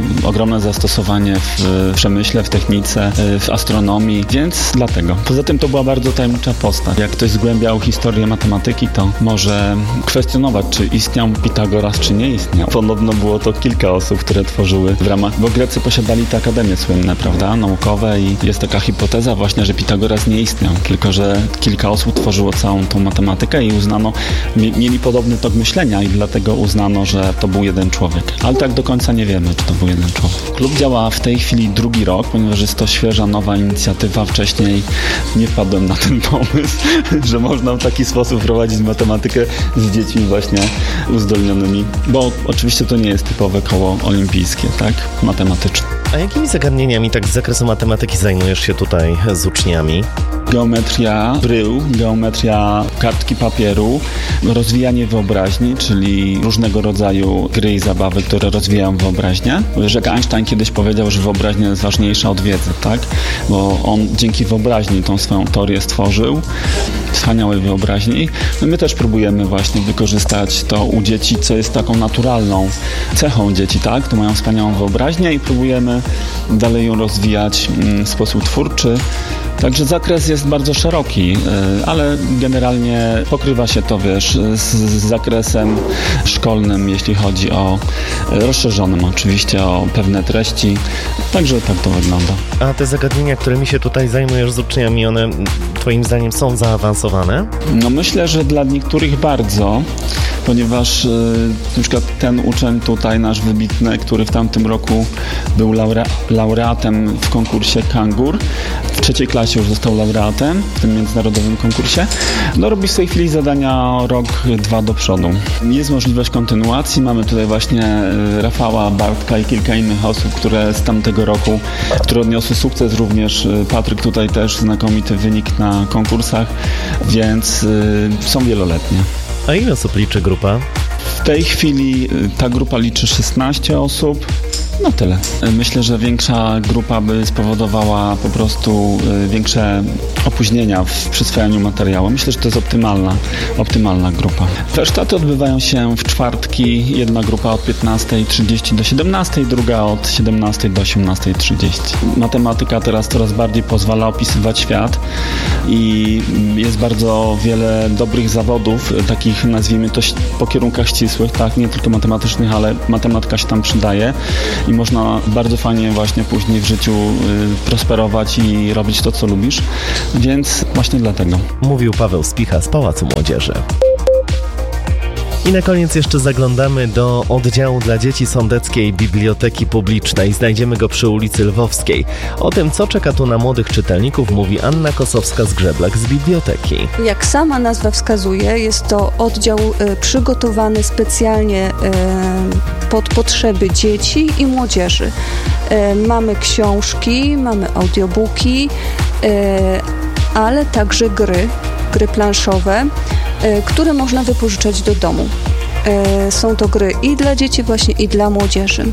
ogromne zastosowanie w przemyśle, w technice, w astronomii, więc dlatego. Poza tym to była bardzo tajemnicza postać. Jak ktoś zgłębiał historię matematyki, to może kwestionować, czy istniał Pitagoras, czy nie istniał. Podobno było to kilka osób, które tworzyły w ramach, bo Grecy posiadali te akademie słynne, prawda, naukowe i jest taka hipoteza właśnie, że Pitagoras nie istniał, tylko że kilka osób tworzyło całą tą matematykę i uznano, mieli podobny tok myślenia i dlatego uznano, że to był jeden człowiek. Ale tak do końca nie wiemy, czy to był jeden człowiek. Klub działa w tej chwili drugi rok, ponieważ jest to świeża, nowa inicjatywa. Wcześniej nie wpadłem na ten pomysł, że można w taki sposób prowadzić matematykę z dziećmi właśnie uzdolnionymi, bo oczywiście to nie jest typowe koło olimpijskie, tak? Matematyczne. A jakimi zagadnieniami tak z zakresu matematyki zajmujesz się tutaj z uczniami? Geometria brył, geometria kartki papieru, rozwijanie wyobraźni, czyli różnego rodzaju gry i zabawy, które rozwijają wyobraźnię. Że Einstein kiedyś powiedział, że wyobraźnia jest ważniejsza od wiedzy, tak? Bo on dzięki wyobraźni tą swoją teorię stworzył, wspaniałej wyobraźni. No my też próbujemy właśnie wykorzystać to u dzieci, co jest taką naturalną cechą dzieci, tak? To mają wspaniałą wyobraźnię i próbujemy dalej ją rozwijać w sposób twórczy. Także zakres jest bardzo szeroki, ale generalnie pokrywa się to, wiesz, z, z zakresem szkolnym, jeśli chodzi o rozszerzonym oczywiście, o pewne treści. Także tak to wygląda. A te zagadnienia, którymi się tutaj zajmujesz z uczniami, one twoim zdaniem są zaawansowane? No myślę, że dla niektórych bardzo, ponieważ na przykład ten uczeń tutaj, nasz wybitny, który w tamtym roku był laure- laureatem w konkursie Kangur, w trzeciej klasie już został laureatem w tym międzynarodowym konkursie, no robi w tej chwili zadania rok, dwa do przodu. Jest możliwość kontynuacji, mamy tutaj właśnie Rafała, Bartka i kilka innych osób, które z tamtego roku, które odniosły sukces, również Patryk tutaj też znakomity wynik na konkursach, więc y, są wieloletnie. A ile osób liczy grupa? W tej chwili ta grupa liczy szesnaście osób. No tyle. Myślę, że większa grupa by spowodowała po prostu większe opóźnienia w przyswajaniu materiału. Myślę, że to jest optymalna, optymalna grupa. Warsztaty odbywają się w czwartki. Jedna grupa od piętnastej trzydzieści do siedemnastej, druga od siedemnastej do osiemnastej trzydzieści. Matematyka teraz coraz bardziej pozwala opisywać świat i jest bardzo wiele dobrych zawodów, takich nazwijmy to po kierunkach ścisłych, tak, nie tylko matematycznych, ale matematyka się tam przydaje. I można bardzo fajnie właśnie później w życiu y, prosperować i robić to, co lubisz, więc właśnie dlatego. Mówił Paweł Spicha z Pałacu Młodzieży. I na koniec jeszcze zaglądamy do oddziału dla dzieci Sądeckiej Biblioteki Publicznej. Znajdziemy go przy ulicy Lwowskiej. O tym, co czeka tu na młodych czytelników, mówi Anna Kosowska-Zgrzeblak z biblioteki. Jak sama nazwa wskazuje, jest to oddział y, przygotowany specjalnie y, pod potrzeby dzieci i młodzieży. Y, mamy książki, mamy audiobooki, y, ale także gry, gry planszowe, które można wypożyczać do domu. Są to gry i dla dzieci właśnie, i dla młodzieży.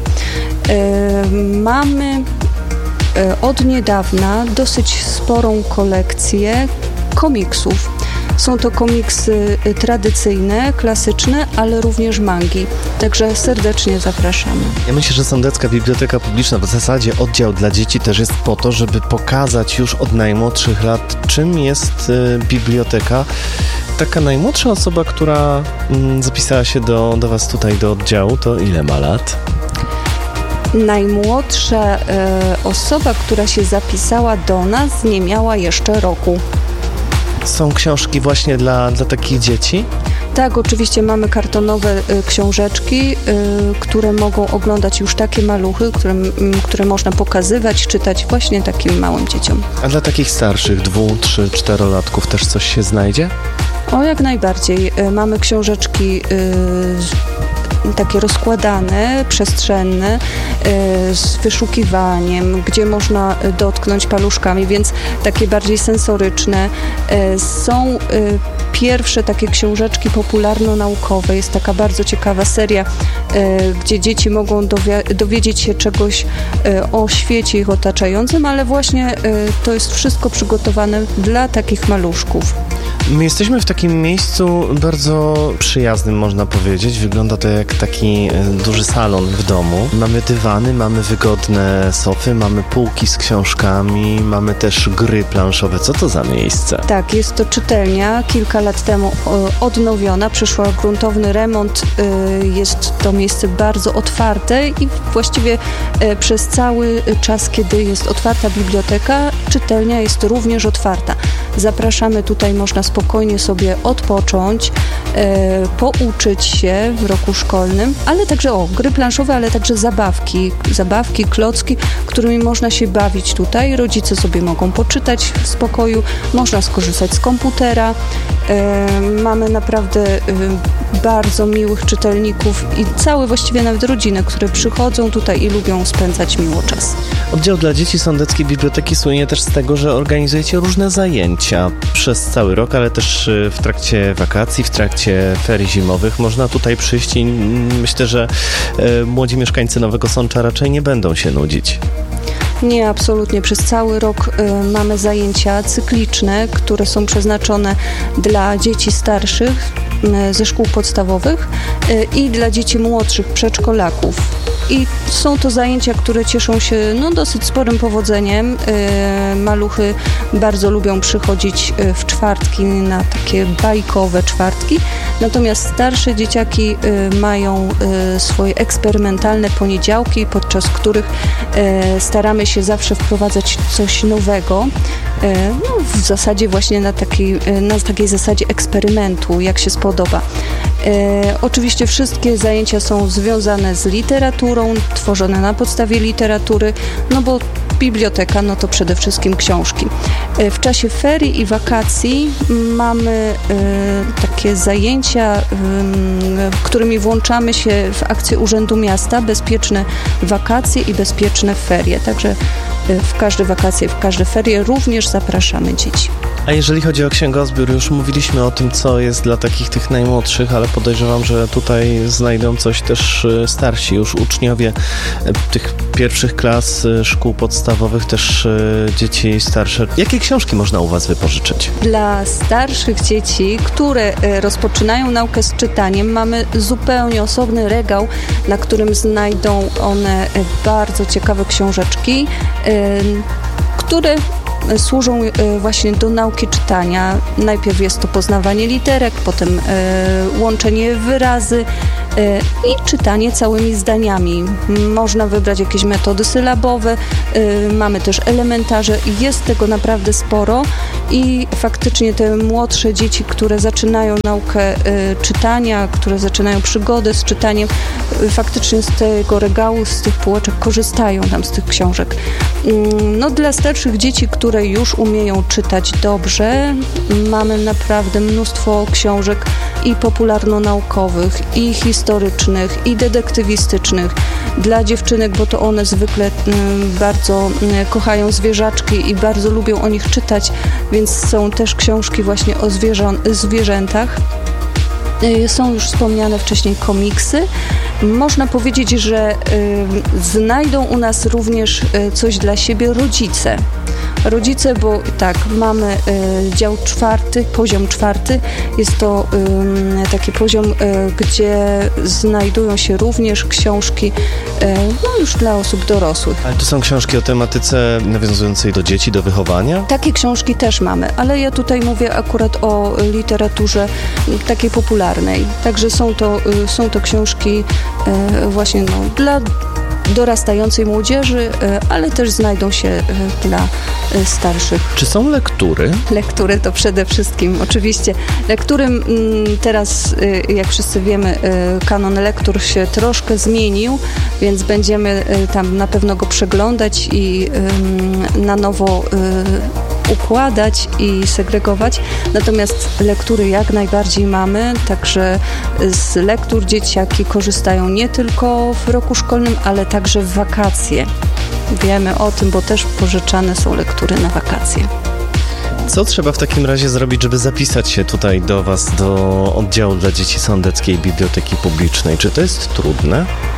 Mamy od niedawna dosyć sporą kolekcję komiksów. Są to komiksy tradycyjne, klasyczne, ale również mangi. Także serdecznie zapraszamy. Ja myślę, że Sądecka Biblioteka Publiczna, w zasadzie oddział dla dzieci też jest po to, żeby pokazać już od najmłodszych lat, czym jest y, biblioteka. Taka najmłodsza osoba, która mm, zapisała się do, do was tutaj do oddziału, to ile ma lat? Najmłodsza y, osoba, która się zapisała do nas, nie miała jeszcze roku. Są książki właśnie dla, dla takich dzieci? Tak, oczywiście mamy kartonowe y, książeczki, y, które mogą oglądać już takie maluchy, które, y, które można pokazywać, czytać właśnie takim małym dzieciom. A dla takich starszych, dwu, trzy, czterolatków też coś się znajdzie? O, jak najbardziej. Y, mamy książeczki y, takie rozkładane, przestrzenne, y, z wyszukiwaniem, gdzie można dotknąć paluszkami, więc takie bardziej sensoryczne. Y, są y, pierwsze takie książeczki popularno-naukowe. Jest taka bardzo ciekawa seria, y, gdzie dzieci mogą dowi- dowiedzieć się czegoś y, o świecie ich otaczającym, ale właśnie y, to jest wszystko przygotowane dla takich maluszków. My jesteśmy w takim miejscu bardzo przyjaznym, można powiedzieć. Wygląda to jak taki duży salon w domu. Mamy dywany, mamy wygodne sofy, mamy półki z książkami, mamy też gry planszowe. Co to za miejsce? Tak, jest to czytelnia, kilka lat temu odnowiona, przeszła gruntowny remont. Jest to miejsce bardzo otwarte i właściwie przez cały czas, kiedy jest otwarta biblioteka, czytelnia jest również otwarta. Zapraszamy tutaj, można spokojnie sobie odpocząć, e, pouczyć się w roku szkolnym, ale także o, gry planszowe, ale także zabawki, zabawki, klocki, którymi można się bawić tutaj. Rodzice sobie mogą poczytać w spokoju, można skorzystać z komputera. E, mamy naprawdę e, bardzo miłych czytelników i całe właściwie nawet rodziny, które przychodzą tutaj i lubią spędzać miło czas. Oddział dla dzieci Sądeckiej Biblioteki słynie też z tego, że organizujecie różne zajęcia przez cały rok, ale też w trakcie wakacji, w trakcie ferii zimowych można tutaj przyjść i myślę, że młodzi mieszkańcy Nowego Sącza raczej nie będą się nudzić. Nie, absolutnie. Przez cały rok y, mamy zajęcia cykliczne, które są przeznaczone dla dzieci starszych y, ze szkół podstawowych y, i dla dzieci młodszych, przedszkolaków. I są to zajęcia, które cieszą się no, dosyć sporym powodzeniem. Y, maluchy bardzo lubią przychodzić w czwartki na takie bajkowe czwartki. Natomiast starsze dzieciaki y, mają y, swoje eksperymentalne poniedziałki, podczas których y, staramy się zawsze wprowadzać coś nowego. Y, no, w zasadzie właśnie na takiej, y, na takiej zasadzie eksperymentu, jak się spodoba. Y, oczywiście wszystkie zajęcia są związane z literaturą, tworzone na podstawie literatury, no bo biblioteka, no to przede wszystkim książki. W czasie ferii i wakacji mamy y, takie zajęcia, y, którymi włączamy się w akcję Urzędu Miasta Bezpieczne Wakacje i Bezpieczne Ferie. Także y, w każde wakacje, w każde ferie również zapraszamy dzieci. A jeżeli chodzi o księgozbiór, już mówiliśmy o tym, co jest dla takich tych najmłodszych, ale podejrzewam, że tutaj znajdą coś też starsi już uczniowie tych pierwszych klas szkół podstawowych, też dzieci starsze. Jakie książki można u Was wypożyczyć? Dla starszych dzieci, które rozpoczynają naukę z czytaniem, mamy zupełnie osobny regał, na którym znajdą one bardzo ciekawe książeczki, które służą właśnie do nauki czytania. Najpierw jest to poznawanie literek, potem łączenie wyrazy i czytanie całymi zdaniami. Można wybrać jakieś metody sylabowe, mamy też elementarze i jest tego naprawdę sporo i faktycznie te młodsze dzieci, które zaczynają naukę czytania, które zaczynają przygodę z czytaniem, faktycznie z tego regału, z tych półeczek korzystają tam z tych książek. No dla starszych dzieci, które już umieją czytać dobrze, mamy naprawdę mnóstwo książek i popularno-naukowych, i historycznych, i detektywistycznych. Dla dziewczynek, bo to one zwykle bardzo kochają zwierzaczki i bardzo lubią o nich czytać, więc są też książki właśnie o zwierzę- zwierzętach. Są już wspomniane wcześniej komiksy. Można powiedzieć, że y, znajdą u nas również y, coś dla siebie rodzice. Rodzice, bo tak, mamy y, dział czwarty, poziom czwarty. Jest to y, taki poziom, y, gdzie znajdują się również książki y, no już dla osób dorosłych. Ale to są książki o tematyce nawiązującej do dzieci, do wychowania? Takie książki też mamy, ale ja tutaj mówię akurat o literaturze takiej popularnej. Także są to, y, są to książki y, właśnie no, dla dorastającej młodzieży, ale też znajdą się dla starszych. Czy są lektury? Lektury to przede wszystkim, oczywiście. Lektury teraz, jak wszyscy wiemy, kanon lektur się troszkę zmienił, więc będziemy tam na pewno go przeglądać i na nowo układać i segregować. Natomiast lektury jak najbardziej mamy, także z lektur dzieciaki korzystają nie tylko w roku szkolnym, ale także w wakacje. Wiemy o tym, bo też pożyczane są lektury na wakacje. Co trzeba w takim razie zrobić, żeby zapisać się tutaj do Was, do oddziału dla dzieci Sądeckiej Biblioteki Publicznej? Czy to jest trudne?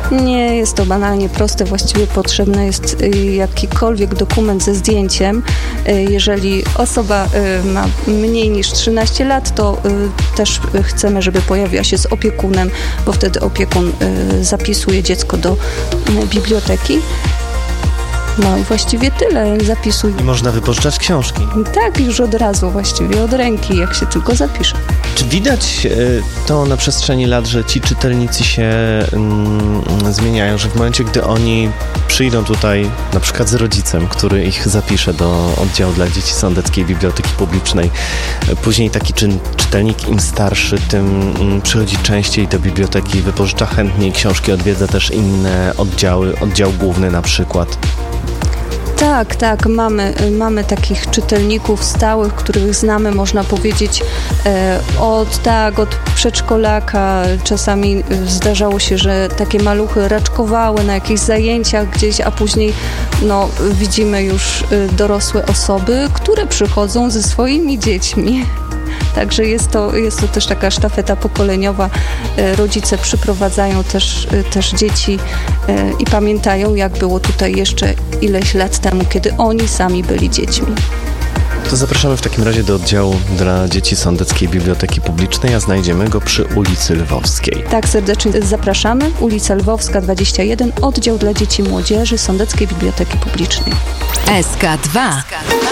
Nie jest to banalnie proste, właściwie potrzebny jest y, jakikolwiek dokument ze zdjęciem. Y, jeżeli osoba y, ma mniej niż trzynaście lat, to y, też chcemy, żeby pojawiła się z opiekunem, bo wtedy opiekun y, zapisuje dziecko do y, biblioteki. No i właściwie tyle, zapisuj. I można wypożyczać książki. Tak, już od razu właściwie, od ręki, jak się tylko zapisze. Czy widać to na przestrzeni lat, że ci czytelnicy się mm, zmieniają, że w momencie, gdy oni przyjdą tutaj na przykład z rodzicem, który ich zapisze do oddziału dla dzieci Sądeckiej Biblioteki Publicznej, później taki czy, czytelnik im starszy, tym mm, przychodzi częściej do biblioteki, wypożycza chętniej książki, odwiedza też inne oddziały, oddział główny na przykład? Tak, tak, mamy, mamy takich czytelników stałych, których znamy, można powiedzieć, e, od, tak, od przedszkolaka. Czasami zdarzało się, że takie maluchy raczkowały na jakichś zajęciach gdzieś, a później no, widzimy już dorosłe osoby, które przychodzą ze swoimi dziećmi. Także jest to, jest to też taka sztafeta pokoleniowa. Rodzice przyprowadzają też, też dzieci i pamiętają, jak było tutaj jeszcze ileś lat temu, kiedy oni sami byli dziećmi. To zapraszamy w takim razie do oddziału dla dzieci Sądeckiej Biblioteki Publicznej, a znajdziemy go przy ulicy Lwowskiej. Tak, serdecznie zapraszamy. Ulica Lwowska dwadzieścia jeden, oddział dla dzieci i młodzieży Sądeckiej Biblioteki Publicznej. S K dwa.